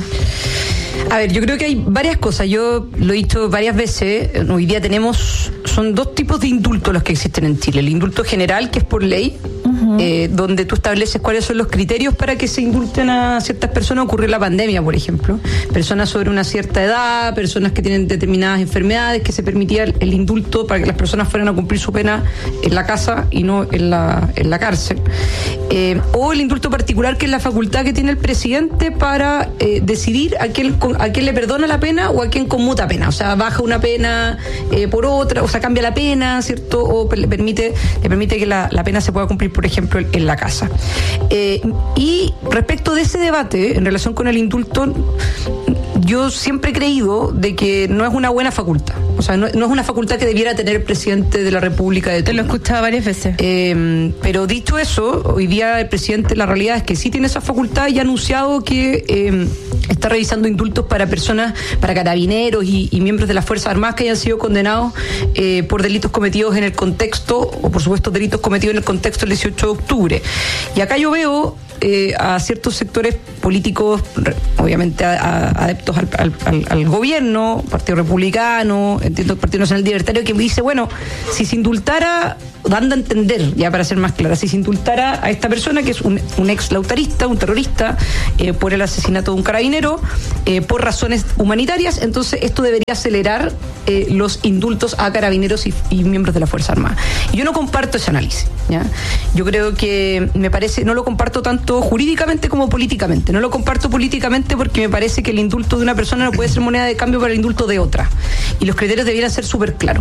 A ver, yo creo que hay varias cosas. Yo lo he dicho varias veces. Hoy día tenemos, son dos tipos de indultos los que existen en Chile. El indulto general, que es por ley, uh-huh. eh, donde tú estableces cuáles son los criterios para que se indulten a ciertas personas. Ocurrió la pandemia, por ejemplo. Personas sobre una cierta edad, personas que tienen determinadas enfermedades, que se permitía el, el indulto para que las personas fueran a cumplir su pena en la casa y no en la, en la cárcel. Eh, o el indulto particular, que es la facultad que tiene el presidente para eh, decidir a quién, a quién le perdona la pena o a quién conmuta pena. O sea, baja una pena eh, por otra, o sea, cambia la pena, ¿cierto? O le permite, le permite que la, la pena se pueda cumplir, por ejemplo, en, en la casa. Eh, y respecto de ese debate, en relación con el indulto, yo siempre he creído de que no es una buena facultad. O sea, no, no es una facultad que debiera tener el presidente de la República de Te lo he escuchado varias veces. Eh, pero dicho eso, hoy día el presidente, la realidad es que sí tiene esa facultad y ha anunciado que eh, está revisando indultos para personas, para carabineros y, y miembros de las Fuerzas Armadas que hayan sido condenados eh, por delitos cometidos en el contexto, o por supuesto delitos cometidos en el contexto del dieciocho de octubre. Y acá yo veo Eh, a ciertos sectores políticos, obviamente a, a, adeptos al, al, al, al gobierno, Partido Republicano, entiendo el Partido Nacional Libertario, que me dice, bueno, si se indultara, dando a entender, ya para ser más clara, si se indultara a esta persona, que es un, un ex lautarista, un terrorista, eh, por el asesinato de un carabinero, eh, por razones humanitarias, entonces esto debería acelerar eh, los indultos a carabineros y, y miembros de la Fuerza Armada. Y yo no comparto ese análisis, ¿ya? Yo creo que me parece, no lo comparto tanto jurídicamente como políticamente. No lo comparto políticamente porque me parece que el indulto de una persona no puede ser moneda de cambio para el indulto de otra. Y los criterios debieran ser súper claros.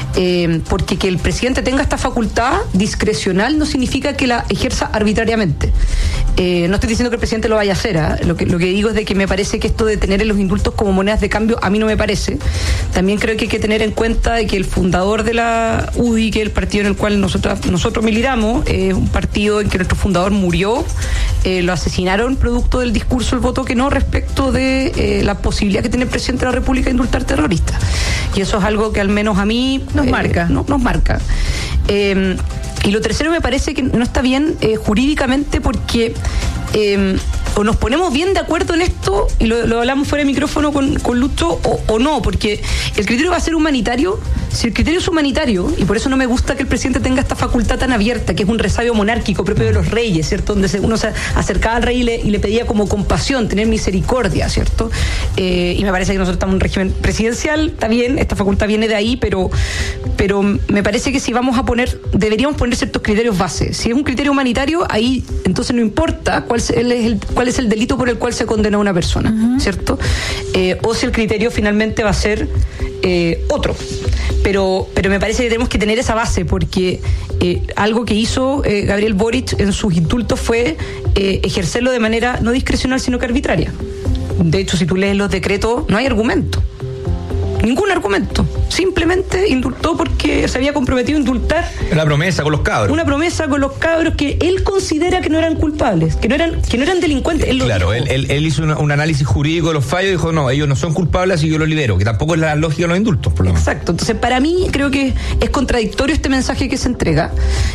Eh, porque que el presidente tenga esta facultad discrecional no significa que la ejerza arbitrariamente. Eh, no estoy diciendo que el presidente lo vaya a hacer, ¿eh? lo que, lo que digo es de que me parece que esto de tener en los indultos como monedas de cambio a mí no me parece. También creo que hay que tener en cuenta de que el fundador de la U D I, que es el partido en el cual nosotros, nosotros militamos, es eh, un partido en que nuestro fundador murió, eh, lo asesinaron producto del discurso del voto que no respecto de eh, la posibilidad que tiene el presidente de la República de indultar terroristas. Y eso es algo que al menos a mí nos eh, marca. No, nos marca. Eh, Y lo tercero me parece que no está bien eh, jurídicamente porque eh, o nos ponemos bien de acuerdo en esto y lo, lo hablamos fuera de micrófono con, con Lucho o, o no, porque el criterio va a ser humanitario. Si el criterio es humanitario, y por eso no me gusta que el presidente tenga esta facultad tan abierta, que es un resabio monárquico propio de los reyes, ¿cierto? Donde se, uno se acercaba al rey y le, y le pedía como compasión, tener misericordia, ¿cierto? Eh, y me parece que nosotros estamos en un régimen presidencial, está bien, esta facultad viene de ahí, pero, pero me parece que si vamos a poner, deberíamos poner ciertos criterios base. Si es un criterio humanitario, ahí entonces no importa cuál es el, cuál es el delito por el cual se condena a una persona, uh-huh. ¿cierto? Eh, o si el criterio finalmente va a ser eh, otro. Pero, pero me parece que tenemos que tener esa base, porque eh, algo que hizo eh, Gabriel Boric en sus indultos fue eh, ejercerlo de manera no discrecional, sino que arbitraria. De hecho, si tú lees los decretos, no hay argumento. Ningún argumento. Simplemente indultó porque se había comprometido a indultar. Una promesa con los cabros. Una promesa con los cabros que él considera que no eran culpables, que no eran, que no eran delincuentes. Él claro, él, él, él hizo una, un análisis jurídico de los fallos y dijo, no, ellos no son culpables, así que yo los libero, que tampoco es la lógica de los indultos, por lo menos. Exacto. Entonces, para mí, creo que es contradictorio este mensaje que se entrega.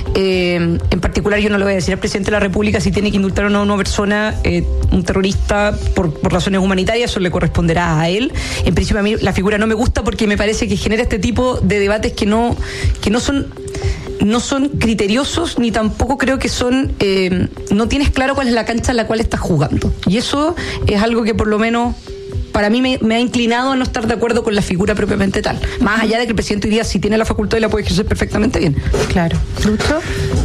Eh, en particular, yo no le voy a decir al presidente de la República si tiene que indultar o no a una persona, eh, un terrorista, por, por razones humanitarias, eso le corresponderá a él. En principio, a mí la figura no me gusta porque me parece que genera este tipo de debates que no, que no son no son criteriosos, ni tampoco creo que son eh, no tienes claro cuál es la cancha en la cual estás jugando, y eso es algo que por lo menos para mí me, me ha inclinado a no estar de acuerdo con la figura propiamente tal, más allá de que el presidente hoy día si tiene la facultad y la puede ejercer perfectamente bien. Claro. ¿Lucho?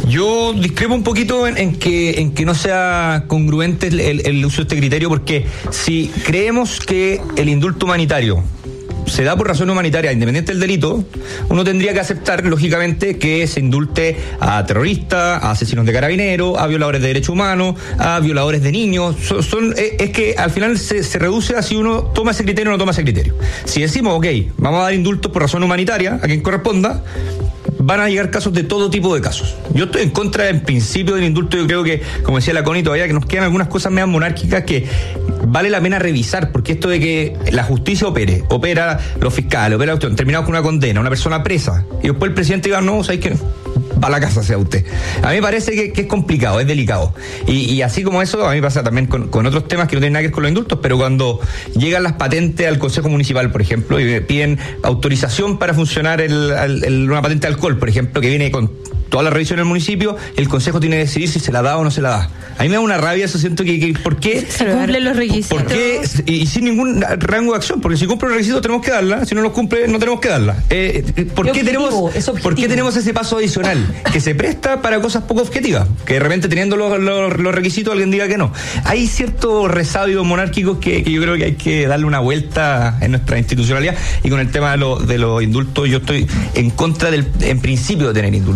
Yo discrepo un poquito en, en que en que no sea congruente el, el, el uso de este criterio, porque si creemos que el indulto humanitario se da por razón humanitaria, independiente del delito, uno tendría que aceptar, lógicamente, que se indulte a terroristas, a asesinos de carabineros, a violadores de derechos humanos, a violadores de niños. Son, son, es que al final se, se reduce a si uno toma ese criterio o no toma ese criterio. Si decimos, ok, vamos a dar indultos por razón humanitaria a quien corresponda, van a llegar casos de todo tipo de casos. Yo estoy en contra, en principio, del indulto. Yo creo que, como decía la Connie, todavía que nos quedan algunas cosas medio monárquicas que vale la pena revisar, porque esto de que la justicia opere, opera los fiscales, opera la cuestión, terminamos con una condena, una persona presa, y después el presidente diga, no, ¿sabes qué? Va a la casa sea usted. A mí me parece que, que es complicado, es delicado. Y, y así como eso, a mí pasa también con, con otros temas que no tienen nada que ver con los indultos, pero cuando llegan las patentes al Consejo Municipal, por ejemplo, y piden autorización para funcionar el, el, el, una patente de alcohol, por ejemplo, que viene con toda la revisión del municipio, el Consejo tiene que decidir si se la da o no se la da. A mí me da una rabia eso, siento que, que ¿por qué? Se cumplen los requisitos. ¿Por qué? Y, y sin ningún rango de acción, porque si cumple los requisitos tenemos que darla, si no los cumple no tenemos que darla. Eh, ¿por, qué tenemos, ¿Por qué tenemos ese paso adicional que se presta para cosas poco objetivas? Que de repente teniendo los, los, los requisitos alguien diga que no. Hay ciertos resabios monárquicos que, que yo creo que hay que darle una vuelta en nuestra institucionalidad, y con el tema de, lo, de los indultos yo estoy en contra del, en principio, de tener indultos, pero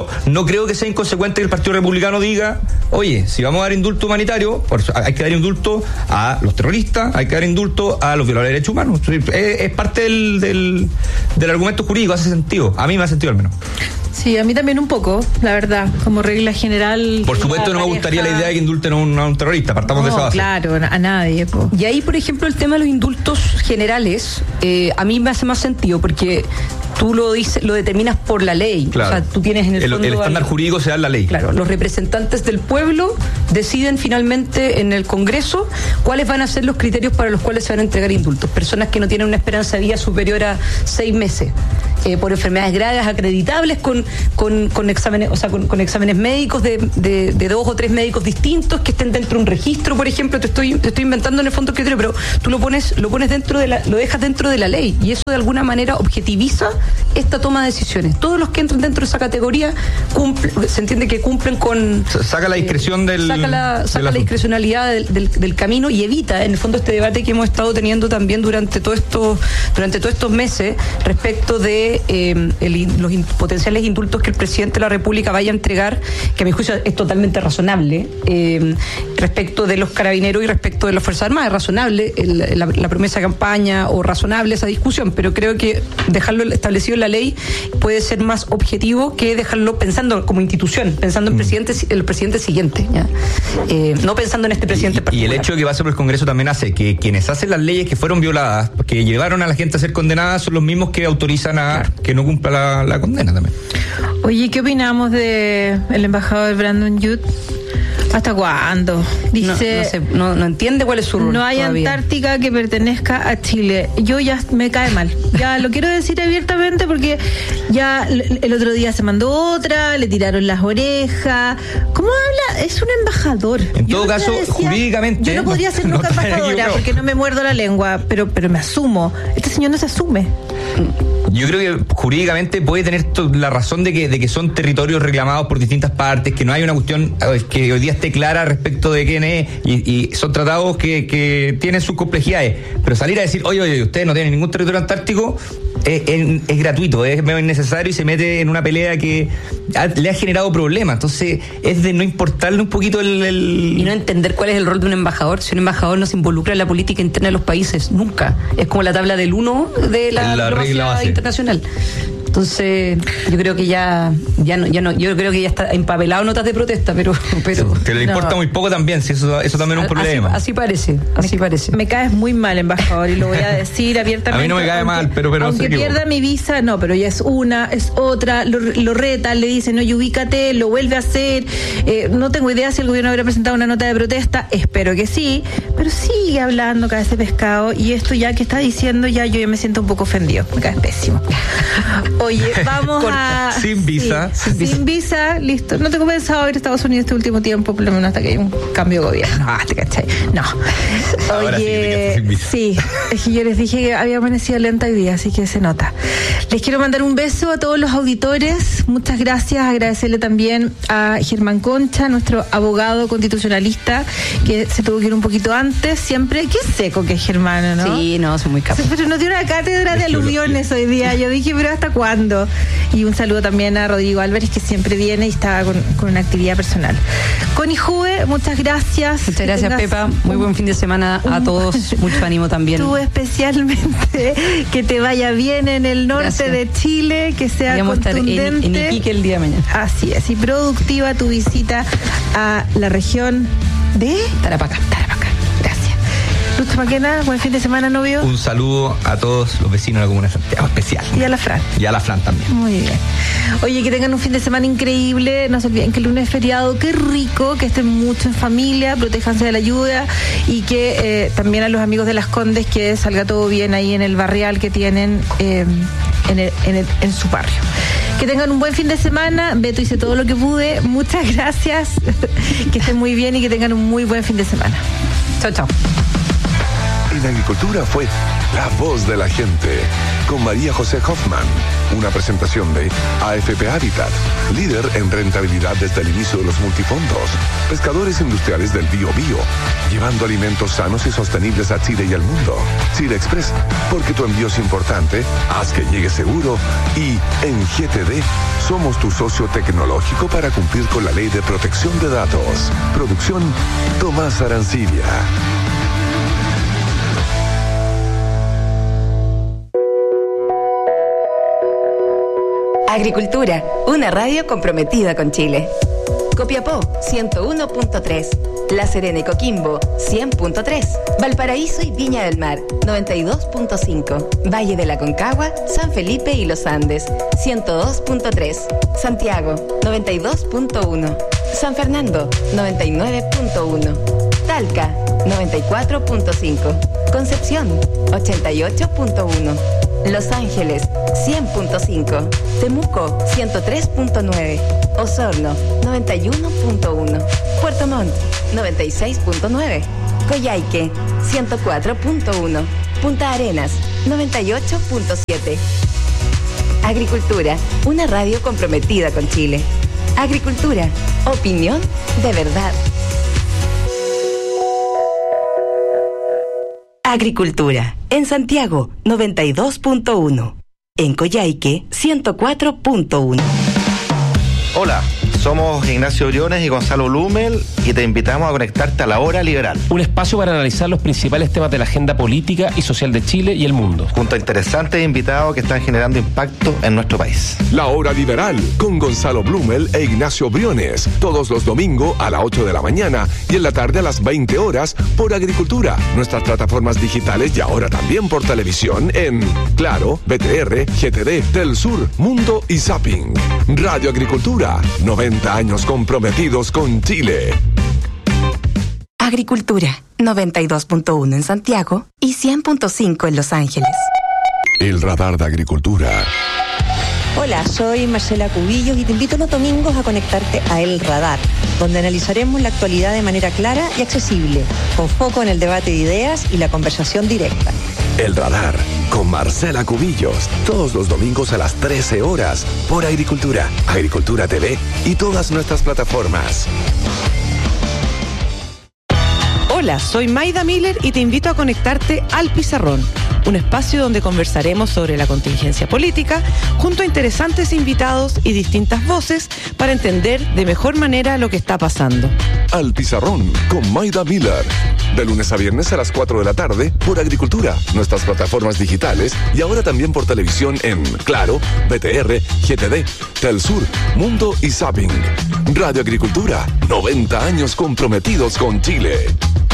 Pero no creo que sea inconsecuente que el Partido Republicano diga, oye, si vamos a dar indulto humanitario, pues hay que dar indulto a los terroristas, hay que dar indulto a los violadores de derechos humanos. Es, es parte del, del, del argumento jurídico, hace sentido. A mí me ha sentido al menos. Sí, a mí también un poco, la verdad, como regla general. Por supuesto no me gustaría la idea de que indulten a un, a un terrorista, partamos no, de esa base. Claro, a nadie. Po. Y ahí, por ejemplo, el tema de los indultos generales, eh, a mí me hace más sentido, porque tú lo dices, lo determinas por la ley. Claro. O sea, tú tienes en el, el fondo... El estándar al, jurídico se da en la ley. Claro, los representantes del pueblo deciden finalmente en el Congreso cuáles van a ser los criterios para los cuales se van a entregar indultos. Personas que no tienen una esperanza de vida superior a seis meses. Eh, por enfermedades graves acreditables con, con, con exámenes, o sea, con, con exámenes médicos de, de, de dos o tres médicos distintos que estén dentro de un registro, por ejemplo. Te estoy, te estoy inventando en el fondo el criterio, pero tú lo pones, lo pones dentro de la, lo dejas dentro de la ley, y eso de alguna manera objetiviza esta toma de decisiones. Todos los que entran dentro de esa categoría cumple, se entiende que cumplen con saca la discreción eh, del saca la, saca del la discrecionalidad del, del, del camino, y evita en el fondo este debate que hemos estado teniendo también durante todo esto, durante todos estos meses respecto de eh, el, los in, potenciales indultos que el presidente de la República vaya a entregar, que a mi juicio es totalmente razonable, eh, respecto de los carabineros y respecto de las Fuerzas Armadas. Es razonable el, la, la promesa de campaña, o razonable esa discusión, pero creo que dejarlo establecido en la ley puede ser más objetivo que dejarlo pensando como institución, pensando en presidente, el presidente siguiente, ¿ya? Eh, no pensando en este presidente y, particular. Y el hecho de que pase por el Congreso también hace que quienes hacen las leyes que fueron violadas, que llevaron a la gente a ser condenada, son los mismos que autorizan a claro. que no cumpla la, la condena también. Oye, ¿qué opinamos de el embajador Brandon Youth? ¿Hasta cuándo? Dice, no, no, sé, no, no entiende cuál es su rol. No hay todavía. Antártica que pertenezca a Chile. Yo ya me cae mal. Ya lo quiero decir abiertamente, porque ya el otro día se mandó otra, le tiraron las orejas. ¿Cómo habla? Es un embajador. En yo todo caso, decía, jurídicamente. Yo no podría ser no, nunca no embajadora porque no me muerdo la lengua, pero, pero me asumo. Este señor no se asume. Yo creo que jurídicamente puede tener la razón de que, de que son territorios reclamados por distintas partes, que no hay una cuestión que hoy día esté clara respecto de quién es, y, y son tratados que, que tienen sus complejidades. Pero salir a decir, oye, oye, ustedes no tienen ningún territorio antártico, es, es, es gratuito, es innecesario, y se mete en una pelea que ha, le ha generado problemas. Entonces, es de no importarle un poquito el, el... Y no entender cuál es el rol de un embajador. Si un embajador no se involucra en la política interna de los países, nunca. Es como la tabla del uno de la, la regla internacional. Entonces, yo creo que ya, ya no, ya no, yo creo que ya está empapelado notas de protesta, pero, pero que le importa no. muy poco también, si eso, eso también es un problema. Así, así parece, así me, parece. Me caes muy mal, embajador, y lo voy a decir abiertamente. A mí no me cae aunque, mal, pero, pero aunque pierda mi visa, no, pero ya es una, es otra, lo, lo reta, le dicen, oye, ubícate, lo vuelve a hacer. Eh, no tengo idea si el gobierno habrá presentado una nota de protesta, espero que sí, pero sigue hablando cada ese pescado, y esto ya que está diciendo, ya yo ya me siento un poco ofendido, me caes pésimo. Oye, vamos a... Sin visa. Sí, sin, sin visa, listo. No tengo pensado ir a Estados Unidos este último tiempo, por lo menos hasta que haya un cambio de gobierno. Ah, te cachai. No. Ahora Oye, sí, sí, es que yo les dije que había amanecido lenta hoy día, así que se nota. Les quiero mandar un beso a todos los auditores. Muchas gracias. Agradecerle también a Germán Concha, nuestro abogado constitucionalista, que se tuvo que ir un poquito antes. Siempre, qué seco que es Germán, ¿no? Sí, no, soy muy capaz. Pero nos dio una cátedra de aluviones hoy día. Yo dije, pero ¿hasta cuándo? Y un saludo también a Rodrigo Álvarez, que siempre viene y está con, con una actividad personal. Connie Juve, muchas gracias. Muchas gracias, Pepa. Muy buen fin de semana a todos. Mucho ánimo también. Tú especialmente, que te vaya bien en el norte gracias. de Chile, que sea Podríamos contundente. Estar en, en Iquique el día de mañana. Así es, y productiva tu visita a la región de Tarapacá. Tarapacá. Gracias. Lucho Maquena, buen fin de semana, novio. Un saludo a todos los vecinos de la Comuna de Santiago, especial. Y a la Fran. Y a la Fran también. Muy bien. Oye, que tengan un fin de semana increíble. No se olviden que el lunes es feriado. Qué rico, que estén mucho en familia, protéjanse de la lluvia, y que eh, también a los amigos de Las Condes, que salga todo bien ahí en el barrial que tienen eh, en, el, en, el, en su barrio. Que tengan un buen fin de semana. Beto, hice todo lo que pude. Muchas gracias. Que estén muy bien y que tengan un muy buen fin de semana. Chao, chao. En Agricultura fue la voz de la gente. con María José Hoffman. Una presentación de A F P Habitat, líder en rentabilidad desde el inicio de los multifondos. Pescadores industriales del Bío Bío, llevando alimentos sanos y sostenibles a Chile y al mundo. Chile Express, porque tu envío es importante, haz que llegue seguro. Y en G T D, somos tu socio tecnológico para cumplir con la ley de protección de datos. Producción Tomás Arancibia. Agricultura, una radio comprometida con Chile. Copiapó, ciento uno punto tres. La Serena y Coquimbo, cien punto tres. Valparaíso y Viña del Mar, noventa y dos punto cinco. Valle de la Concagua, San Felipe y Los Andes, ciento dos punto tres. Santiago, noventa y dos punto uno. San Fernando, noventa y nueve punto uno. Talca, noventa y cuatro punto cinco. Concepción, ochenta y ocho punto uno. Los Ángeles, cien punto cinco. Temuco, ciento tres punto nueve. Osorno, noventa y uno punto uno. Puerto Montt, noventa y seis punto nueve. Coyhaique, ciento cuatro punto uno. Punta Arenas, noventa y ocho punto siete. Agricultura, una radio comprometida con Chile. Agricultura, opinión de verdad. Agricultura, en Santiago, noventa y dos punto uno. En Coyhaique, ciento cuatro punto uno. Hola, somos Ignacio Briones y Gonzalo Blumel y te invitamos a conectarte a La Hora Liberal. Un espacio para analizar los principales temas de la agenda política y social de Chile y el mundo. Junto a interesantes invitados que están generando impacto en nuestro país. La Hora Liberal con Gonzalo Blumel e Ignacio Briones. Todos los domingos a las ocho de la mañana y en la tarde a las veinte horas por Agricultura. Nuestras plataformas digitales y ahora también por televisión en Claro, B T R, G T D, Telsur, Mundo y Zapping. Radio Agricultura. noventa años comprometidos con Chile. Agricultura, noventa y dos punto uno en Santiago y cien punto cinco en Los Ángeles. El radar de Agricultura. Hola, soy Marcela Cubillos y te invito los domingos a conectarte a El Radar, donde analizaremos la actualidad de manera clara y accesible, con foco en el debate de ideas y la conversación directa. El Radar, con Marcela Cubillos, todos los domingos a las trece horas, por Agricultura, Agricultura T V y todas nuestras plataformas. Hola, soy Maida Miller y te invito a conectarte al Pizarrón, un espacio donde conversaremos sobre la contingencia política junto a interesantes invitados y distintas voces para entender de mejor manera lo que está pasando. Al Pizarrón con Maida Miller, de lunes a viernes a las cuatro de la tarde por Agricultura, nuestras plataformas digitales y ahora también por televisión en Claro, B T R, G T D, Telsur, Mundo y Zapping. Radio Agricultura, noventa años comprometidos con Chile.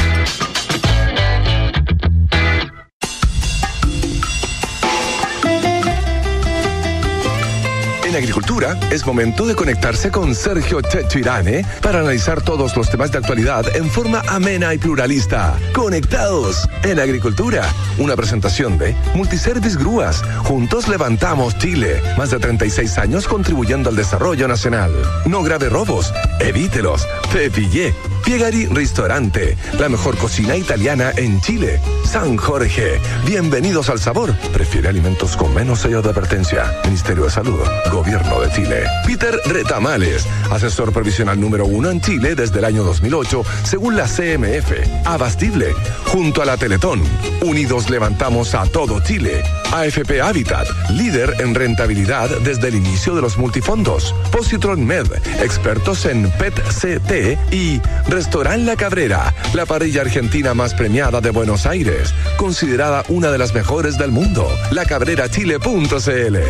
En Agricultura es momento de conectarse con Sergio Checho Irane para analizar todos los temas de actualidad en forma amena y pluralista. Conectados en Agricultura, una presentación de Multiservice Grúas. Juntos levantamos Chile. Más de treinta y seis años contribuyendo al desarrollo nacional. No grave robos, evítelos. Pepillé. Piegari Ristorante, la mejor cocina italiana en Chile. San Jorge, bienvenidos al sabor. Prefiere alimentos con menos sello de advertencia. Ministerio de Salud, Gobierno de Chile. Peter Retamales, asesor provisional número uno en Chile desde el año dos mil ocho, según la C M F. Abastible, junto a la Teletón. Unidos levantamos a todo Chile. A F P Habitat, líder en rentabilidad desde el inicio de los multifondos. Positron Med, expertos en P E T C T y Restaurant La Cabrera, la parrilla argentina más premiada de Buenos Aires, considerada una de las mejores del mundo. la cabrera chile punto c l.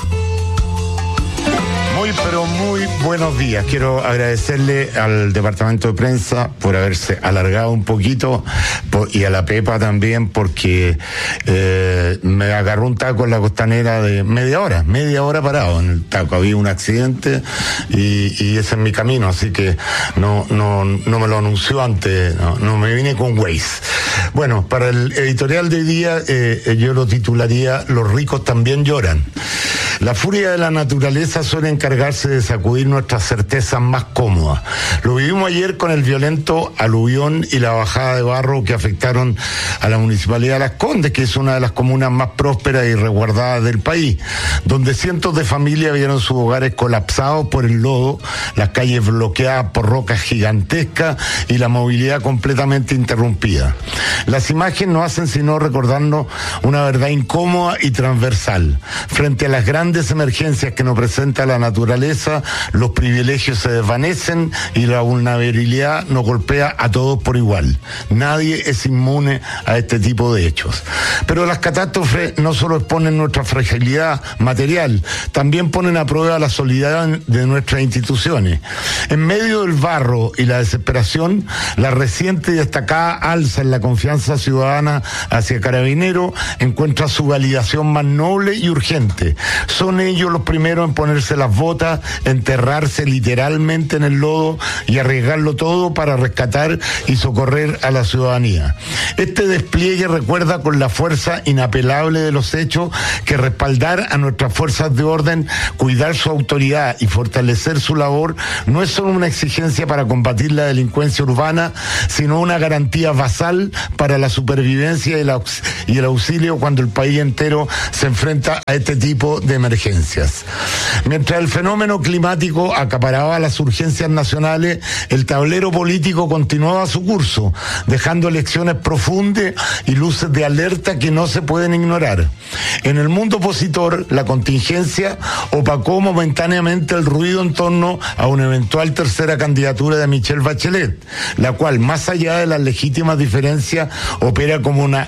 Muy, pero muy buenos días. Quiero agradecerle al departamento de prensa por haberse alargado un poquito por, y a la Pepa también porque eh, me agarró un taco en la costanera de media hora, media hora parado en el taco. Había un accidente y, y ese es mi camino, así que no, no, no me lo anunció antes, no, no me vine con Waze. Bueno, para el editorial de hoy día eh, yo lo titularía Los ricos también lloran. La furia de la naturaleza suele encargarse de sacudir nuestras certezas más cómodas. Lo vivimos ayer con el violento aluvión y la bajada de barro que afectaron a la Municipalidad de Las Condes, que es una de las comunas más prósperas y resguardadas del país, donde cientos de familias vieron sus hogares colapsados por el lodo, las calles bloqueadas por rocas gigantescas y la movilidad completamente interrumpida. Las imágenes no hacen sino recordarnos una verdad incómoda y transversal. Frente a las grandes emergencias que nos presenta la naturaleza, los privilegios se desvanecen y la vulnerabilidad nos golpea a todos por igual. Nadie es inmune a este tipo de hechos. Pero las catástrofes no solo exponen nuestra fragilidad material, también ponen a prueba la solidaridad de nuestras instituciones. En medio del barro y la desesperación, la reciente y destacada alza en la confianza ciudadana hacia Carabineros encuentra su validación más noble y urgente. Son ellos los primeros en ponerse las botas, enterrarse literalmente en el lodo y arriesgarlo todo para rescatar y socorrer a la ciudadanía. Este despliegue recuerda con la fuerza inapelable de los hechos que respaldar a nuestras fuerzas de orden, cuidar su autoridad y fortalecer su labor no es solo una exigencia para combatir la delincuencia urbana, sino una garantía basal para la supervivencia y el, aux- y el auxilio cuando el país entero se enfrenta a este tipo de emergencias. Mientras el fenómeno climático acaparaba las urgencias nacionales, el tablero político continuaba su curso, dejando lecciones profundas y luces de alerta que no se pueden ignorar. En el mundo opositor, la contingencia opacó momentáneamente el ruido en torno a una eventual tercera candidatura de Michelle Bachelet, la cual, más allá de las legítimas diferencias, opera como una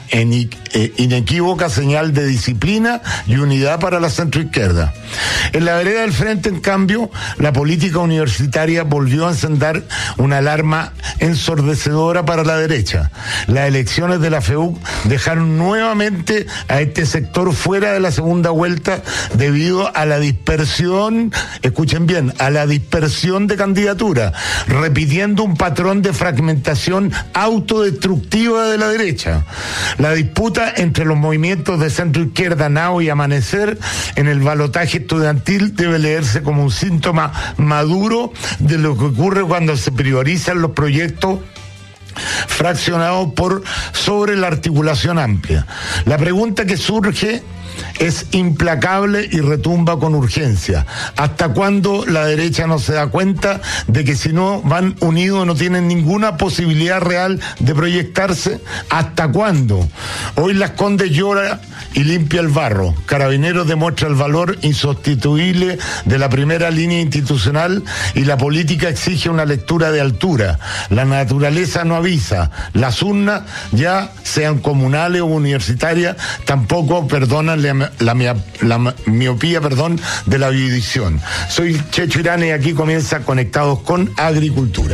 inequívoca señal de disciplina y unidad para la centroizquierda. En la vereda del frente, en cambio, la política universitaria volvió a encender una alarma ensordecedora para la derecha. Las elecciones de la F E U C dejaron nuevamente a este sector fuera de la segunda vuelta debido a la dispersión, escuchen bien, a la dispersión de candidaturas, repitiendo un patrón de fragmentación autodestructiva de la derecha. La disputa entre los movimientos de centro izquierda, Nao y Amanecer, en el balotaje estudiantil debe leerse como un síntoma maduro de lo que ocurre cuando se priorizan los proyectos fraccionados por sobre la articulación amplia. La pregunta que surge es implacable y retumba con urgencia. ¿Hasta cuándo la derecha no se da cuenta de que si no van unidos no tienen ninguna posibilidad real de proyectarse? ¿Hasta cuándo? Hoy Las Condes llora y limpia el barro. Carabineros demuestra el valor insustituible de la primera línea institucional y la política exige una lectura de altura. La naturaleza no avisa. Las urnas, ya sean comunales o universitarias, tampoco perdonan la, la, la miopía perdón, de la división. Soy Checho Irane y aquí comienza Conectados con Agricultura.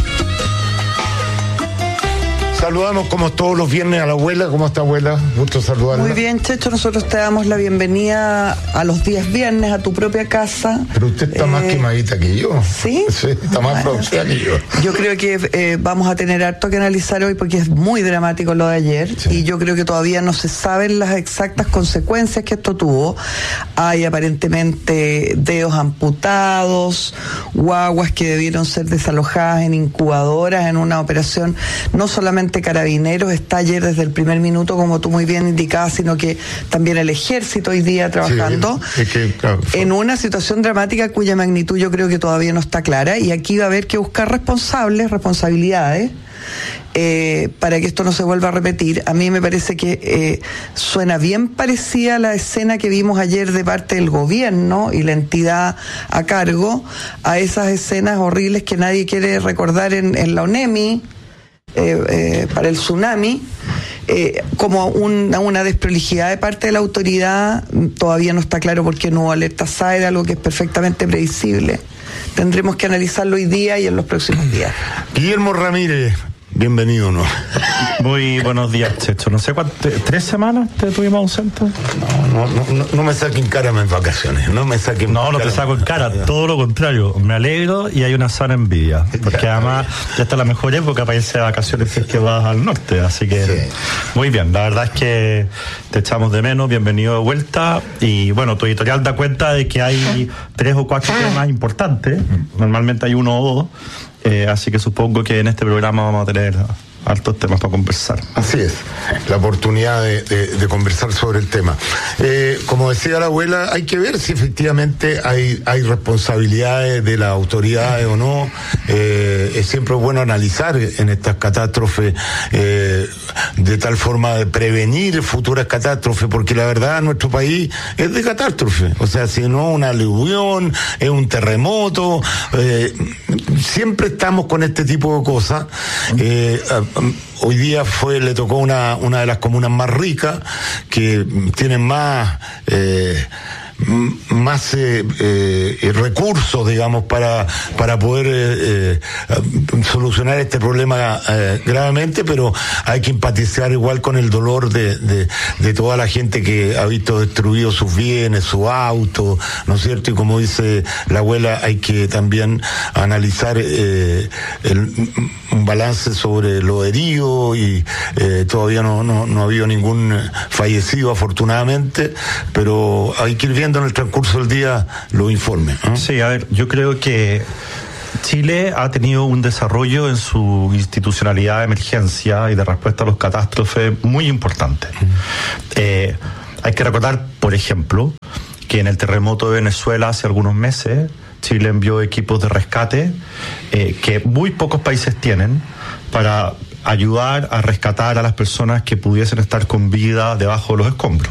Saludamos como todos los viernes a la abuela. ¿Cómo está, abuela? Gusto saludarla. Muy bien, Checho. Nosotros te damos la bienvenida a los días viernes a tu propia casa. Pero usted está eh, más quemadita que yo. ¿Sí? Sí, está más producida que yo. Yo creo que eh, vamos a tener harto que analizar hoy porque es muy dramático lo de ayer. Sí. Y yo creo que todavía no se saben las exactas consecuencias que esto tuvo. Hay aparentemente dedos amputados, guaguas que debieron ser desalojadas en incubadoras en una operación no solamente Carabineros está ayer desde el primer minuto, como tú muy bien indicabas, sino que también el Ejército hoy día trabajando sí, es que, claro, fue... en una situación dramática cuya magnitud yo creo que todavía no está clara, y aquí va a haber que buscar responsables, responsabilidades eh, para que esto no se vuelva a repetir. A mí me parece que eh, suena bien parecida a la escena que vimos ayer de parte del gobierno y la entidad a cargo, a esas escenas horribles que nadie quiere recordar en, en la ONEMI, Eh, eh, para el tsunami, eh, como una, una desprolijidad de parte de la autoridad. Todavía no está claro por qué no hubo alerta S A E R, algo que es perfectamente previsible. Tendremos que analizarlo hoy día y en los próximos días. Guillermo Ramírez, bienvenido, ¿no? Muy buenos días, Checho. No sé cuánto, ¿tres semanas te tuvimos ausentes? No, no, no, no me saquen cara en vacaciones, no me saquen No, no cara te saco en cara, todo lo contrario. Me alegro y hay una sana envidia, porque además ya está la mejor época para irse de vacaciones si es que vas al norte, así que sí. Muy bien, la verdad es que te echamos de menos, bienvenido de vuelta y bueno, tu editorial da cuenta de que hay tres o cuatro temas importantes, normalmente hay uno o dos, eh, así que supongo que en este programa vamos a tener hartos temas para conversar. Así es, la oportunidad de, de, de conversar sobre el tema. Eh, como decía la abuela, hay que ver si efectivamente hay, hay responsabilidades de las autoridades o no. Eh, es siempre bueno analizar en estas catástrofes eh, de tal forma de prevenir futuras catástrofes, porque la verdad nuestro país es de catástrofe. O sea, si no una aluvión, es un terremoto, eh, siempre estamos con este tipo de cosas. Eh, Hoy día fue le tocó una una de las comunas más ricas, que tienen más eh, más eh, eh, recursos, digamos, para para poder eh, eh, solucionar este problema eh, gravemente, pero hay que empatizar igual con el dolor de, de, de toda la gente que ha visto destruidos sus bienes, su auto, ¿no es cierto? Y como dice la abuela, hay que también analizar eh, el, un balance sobre lo herido y eh, todavía no, no, no ha habido ningún fallecido, afortunadamente, pero hay que ir viendo en el transcurso del día los informes, ¿no? Sí, a ver, yo creo que Chile ha tenido un desarrollo en su institucionalidad de emergencia y de respuesta a los catástrofes muy importante. Mm. Eh, hay que recordar, por ejemplo, que en el terremoto de Venezuela hace algunos meses Chile envió equipos de rescate eh, que muy pocos países tienen para ayudar a rescatar a las personas que pudiesen estar con vida debajo de los escombros.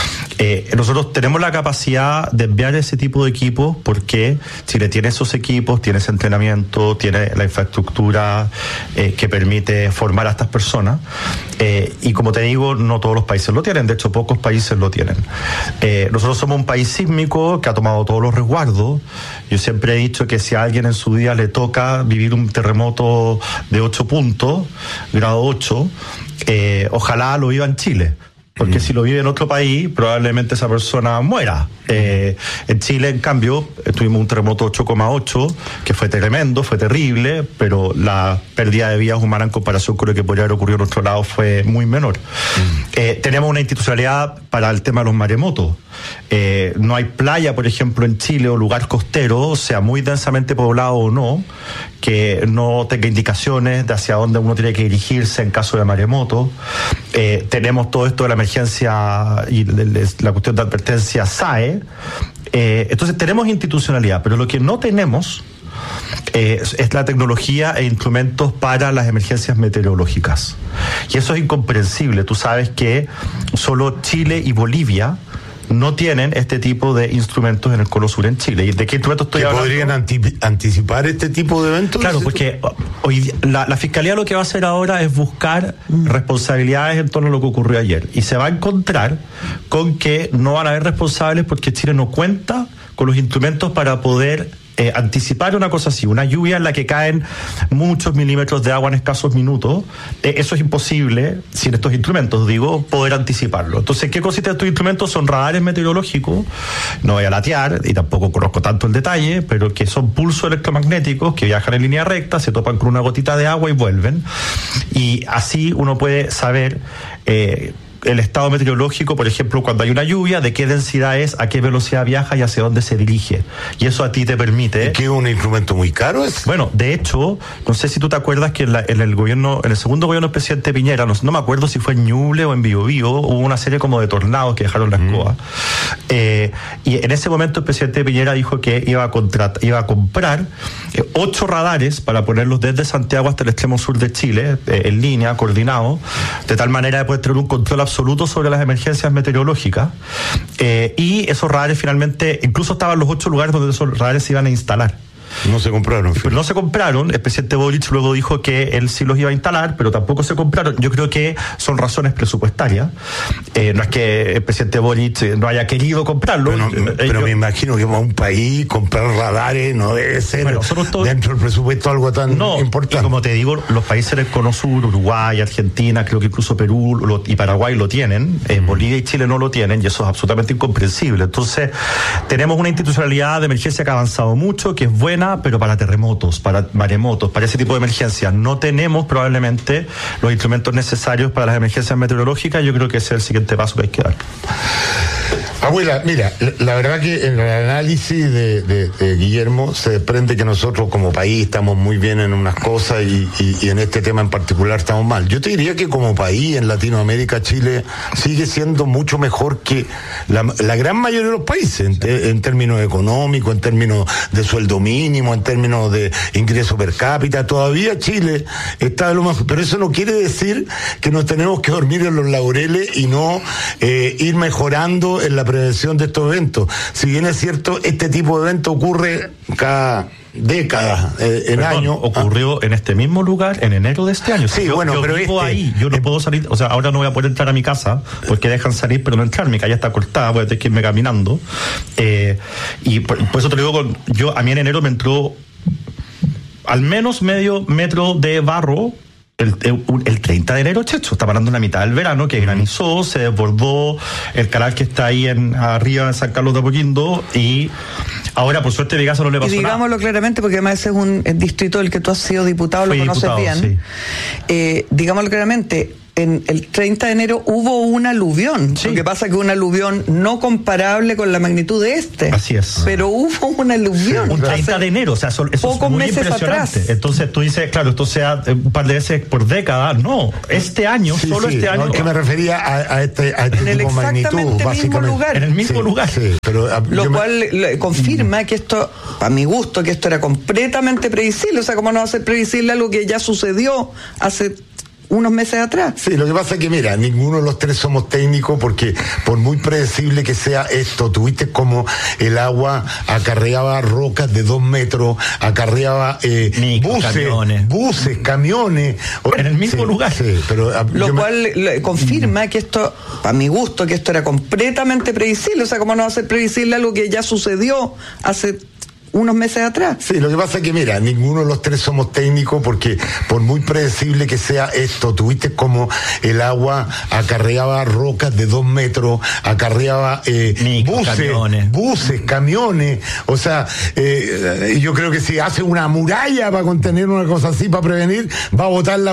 Eh, nosotros tenemos la capacidad de enviar ese tipo de equipos porque Chile tiene esos equipos, tiene ese entrenamiento, tiene la infraestructura eh, que permite formar a estas personas eh, y como te digo, no todos los países lo tienen, de hecho pocos países lo tienen. Eh, nosotros somos un país sísmico que ha tomado todos los resguardos. Yo siempre he dicho que si a alguien en su día le toca vivir un terremoto de ocho puntos, grado ocho, eh, ojalá lo viva en Chile. Porque mm. si lo vive en otro país, probablemente esa persona muera. Eh, en Chile, en cambio, tuvimos un terremoto ocho coma ocho, que fue tremendo, fue terrible, pero la pérdida de vidas humanas en comparación con lo que podría haber ocurrido en otro lado fue muy menor. Mm. Eh, tenemos una institucionalidad para el tema de los maremotos. Eh, no hay playa, por ejemplo, en Chile o lugar costero, sea muy densamente poblado o no, que no tenga indicaciones de hacia dónde uno tiene que dirigirse en caso de maremoto. Eh, tenemos todo esto de la emergencia y la cuestión de advertencia S A E. Eh, entonces tenemos institucionalidad, pero lo que no tenemos eh, es la tecnología e instrumentos para las emergencias meteorológicas. Y eso es incomprensible. Tú sabes que solo Chile y Bolivia no tienen este tipo de instrumentos en el Cono Sur en Chile. ¿Y de qué instrumentos estoy hablando? ¿Podrían anti- anticipar este tipo de eventos? Claro, porque hoy la, la Fiscalía lo que va a hacer ahora es buscar mm. responsabilidades en torno a lo que ocurrió ayer. Y se va a encontrar con que no van a haber responsables porque Chile no cuenta con los instrumentos para poder Eh, anticipar una cosa así, una lluvia en la que caen muchos milímetros de agua en escasos minutos. Eh, eso es imposible sin estos instrumentos, digo, poder anticiparlo. Entonces, ¿qué consisten estos instrumentos? Son radares meteorológicos, no voy a latear y tampoco conozco tanto el detalle, pero que son pulsos electromagnéticos que viajan en línea recta, se topan con una gotita de agua y vuelven. Y así uno puede saber eh, el estado meteorológico, por ejemplo, cuando hay una lluvia, de qué densidad es, a qué velocidad viaja y hacia dónde se dirige. Y eso a ti te permite... ¿Es que es un instrumento muy caro? Es? Bueno, de hecho, no sé si tú te acuerdas que en, la, en el gobierno, en el segundo gobierno del presidente Piñera, no, no me acuerdo si fue en Ñuble o en Biobío, hubo una serie como de tornados que dejaron la escoba. Mm. Eh, y en ese momento el presidente Piñera dijo que iba a, contrat, iba a comprar eh, ocho radares para ponerlos desde Santiago hasta el extremo sur de Chile, eh, en línea, coordinados, de tal manera de poder tener un control absoluto sobre las emergencias meteorológicas, eh, y esos radares finalmente, incluso estaban los ocho lugares donde esos radares se iban a instalar. No se compraron. Pero no se compraron. El presidente Boric luego dijo que él sí los iba a instalar, pero tampoco se compraron. Yo creo que son razones presupuestarias. Eh, no es que el presidente Boric no haya querido comprarlo. Pero, pero Ellos, me imagino que para un país comprar radares no debe ser bueno, todos, dentro del presupuesto algo tan no, importante. Y como te digo, los países del Cono Sur, Uruguay, Argentina, creo que incluso Perú lo, y Paraguay lo tienen. Eh, mm. Bolivia y Chile no lo tienen, y eso es absolutamente incomprensible. Entonces, tenemos una institucionalidad de emergencia que ha avanzado mucho, que es buena, pero para terremotos, para maremotos, para ese tipo de emergencias. No tenemos probablemente los instrumentos necesarios para las emergencias meteorológicas. Yo creo que ese es el siguiente paso que hay que dar. Abuela, mira, la verdad que en el análisis de, de, de Guillermo se desprende que nosotros como país estamos muy bien en unas cosas y, y, y en este tema en particular estamos mal. Yo te diría que como país en Latinoamérica, Chile sigue siendo mucho mejor que la, la gran mayoría de los países en, en términos económicos, en términos de sueldo mínimo, en términos de ingreso per cápita. Todavía Chile está de lo mejor, pero eso no quiere decir que nos tenemos que dormir en los laureles y no eh, ir mejorando en la prevención de estos eventos. Si bien es cierto, este tipo de evento ocurre cada décadas, eh, en Perdón, años. Ocurrió ah. en este mismo lugar en enero de este año. Sí, yo, bueno, yo pero vivo este, ahí, yo no eh, puedo salir, o sea, ahora no voy a poder entrar a mi casa porque dejan salir, pero no entrar, mi calle está cortada, voy a tener que irme caminando. Eh, y por, por eso te lo digo, con, yo a mí en enero me entró al menos medio metro de barro. El, el, el treinta de enero, Checho, está parando en la mitad del verano, que granizó, se desbordó el canal que está ahí en arriba en San Carlos de Apoquindo, y ahora por suerte a mi casa no le pasó nada. Y digámoslo nada. claramente, porque además ese es un distrito del que tú has sido diputado, Fui lo conoces diputado, bien. Sí. Eh, digámoslo claramente, en el treinta de enero hubo un aluvión. Sí. Lo que pasa es que un aluvión no comparable con la magnitud de este. Así es. Pero hubo un aluvión. Sí, un treinta de enero, o sea, eso pocos es muy meses impresionante. atrás. Entonces tú dices, claro, esto sea un par de veces por década. No, este año, sí, solo sí, este año. No, es que me refería a, a este, a este en tipo el de magnitud, mismo básicamente. Lugar. En el mismo sí, lugar. Sí, pero, a, Lo cual me... confirma que esto, a mi gusto, que esto era completamente previsible. O sea, ¿cómo no va a ser previsible algo que ya sucedió hace unos meses atrás? Sí, lo que pasa es que, mira, ninguno de los tres somos técnicos, porque por muy predecible que sea esto, tuviste como el agua acarreaba rocas de dos metros, acarreaba eh, Micro, buses, camiones. buses, camiones. En el mismo sí, lugar. Sí, pero, a, lo cual me... confirma que esto, a mi gusto, que esto era completamente previsible. O sea, ¿cómo no va a ser previsible algo que ya sucedió hace unos meses atrás? Sí, lo que pasa es que, mira, ninguno de los tres somos técnicos, porque por muy predecible que sea esto, tuviste como el agua acarreaba rocas de dos metros, acarreaba eh, Micro, buses, camiones. buses, camiones, o sea, eh, yo creo que si hace una muralla para contener una cosa así, para prevenir, va a botar la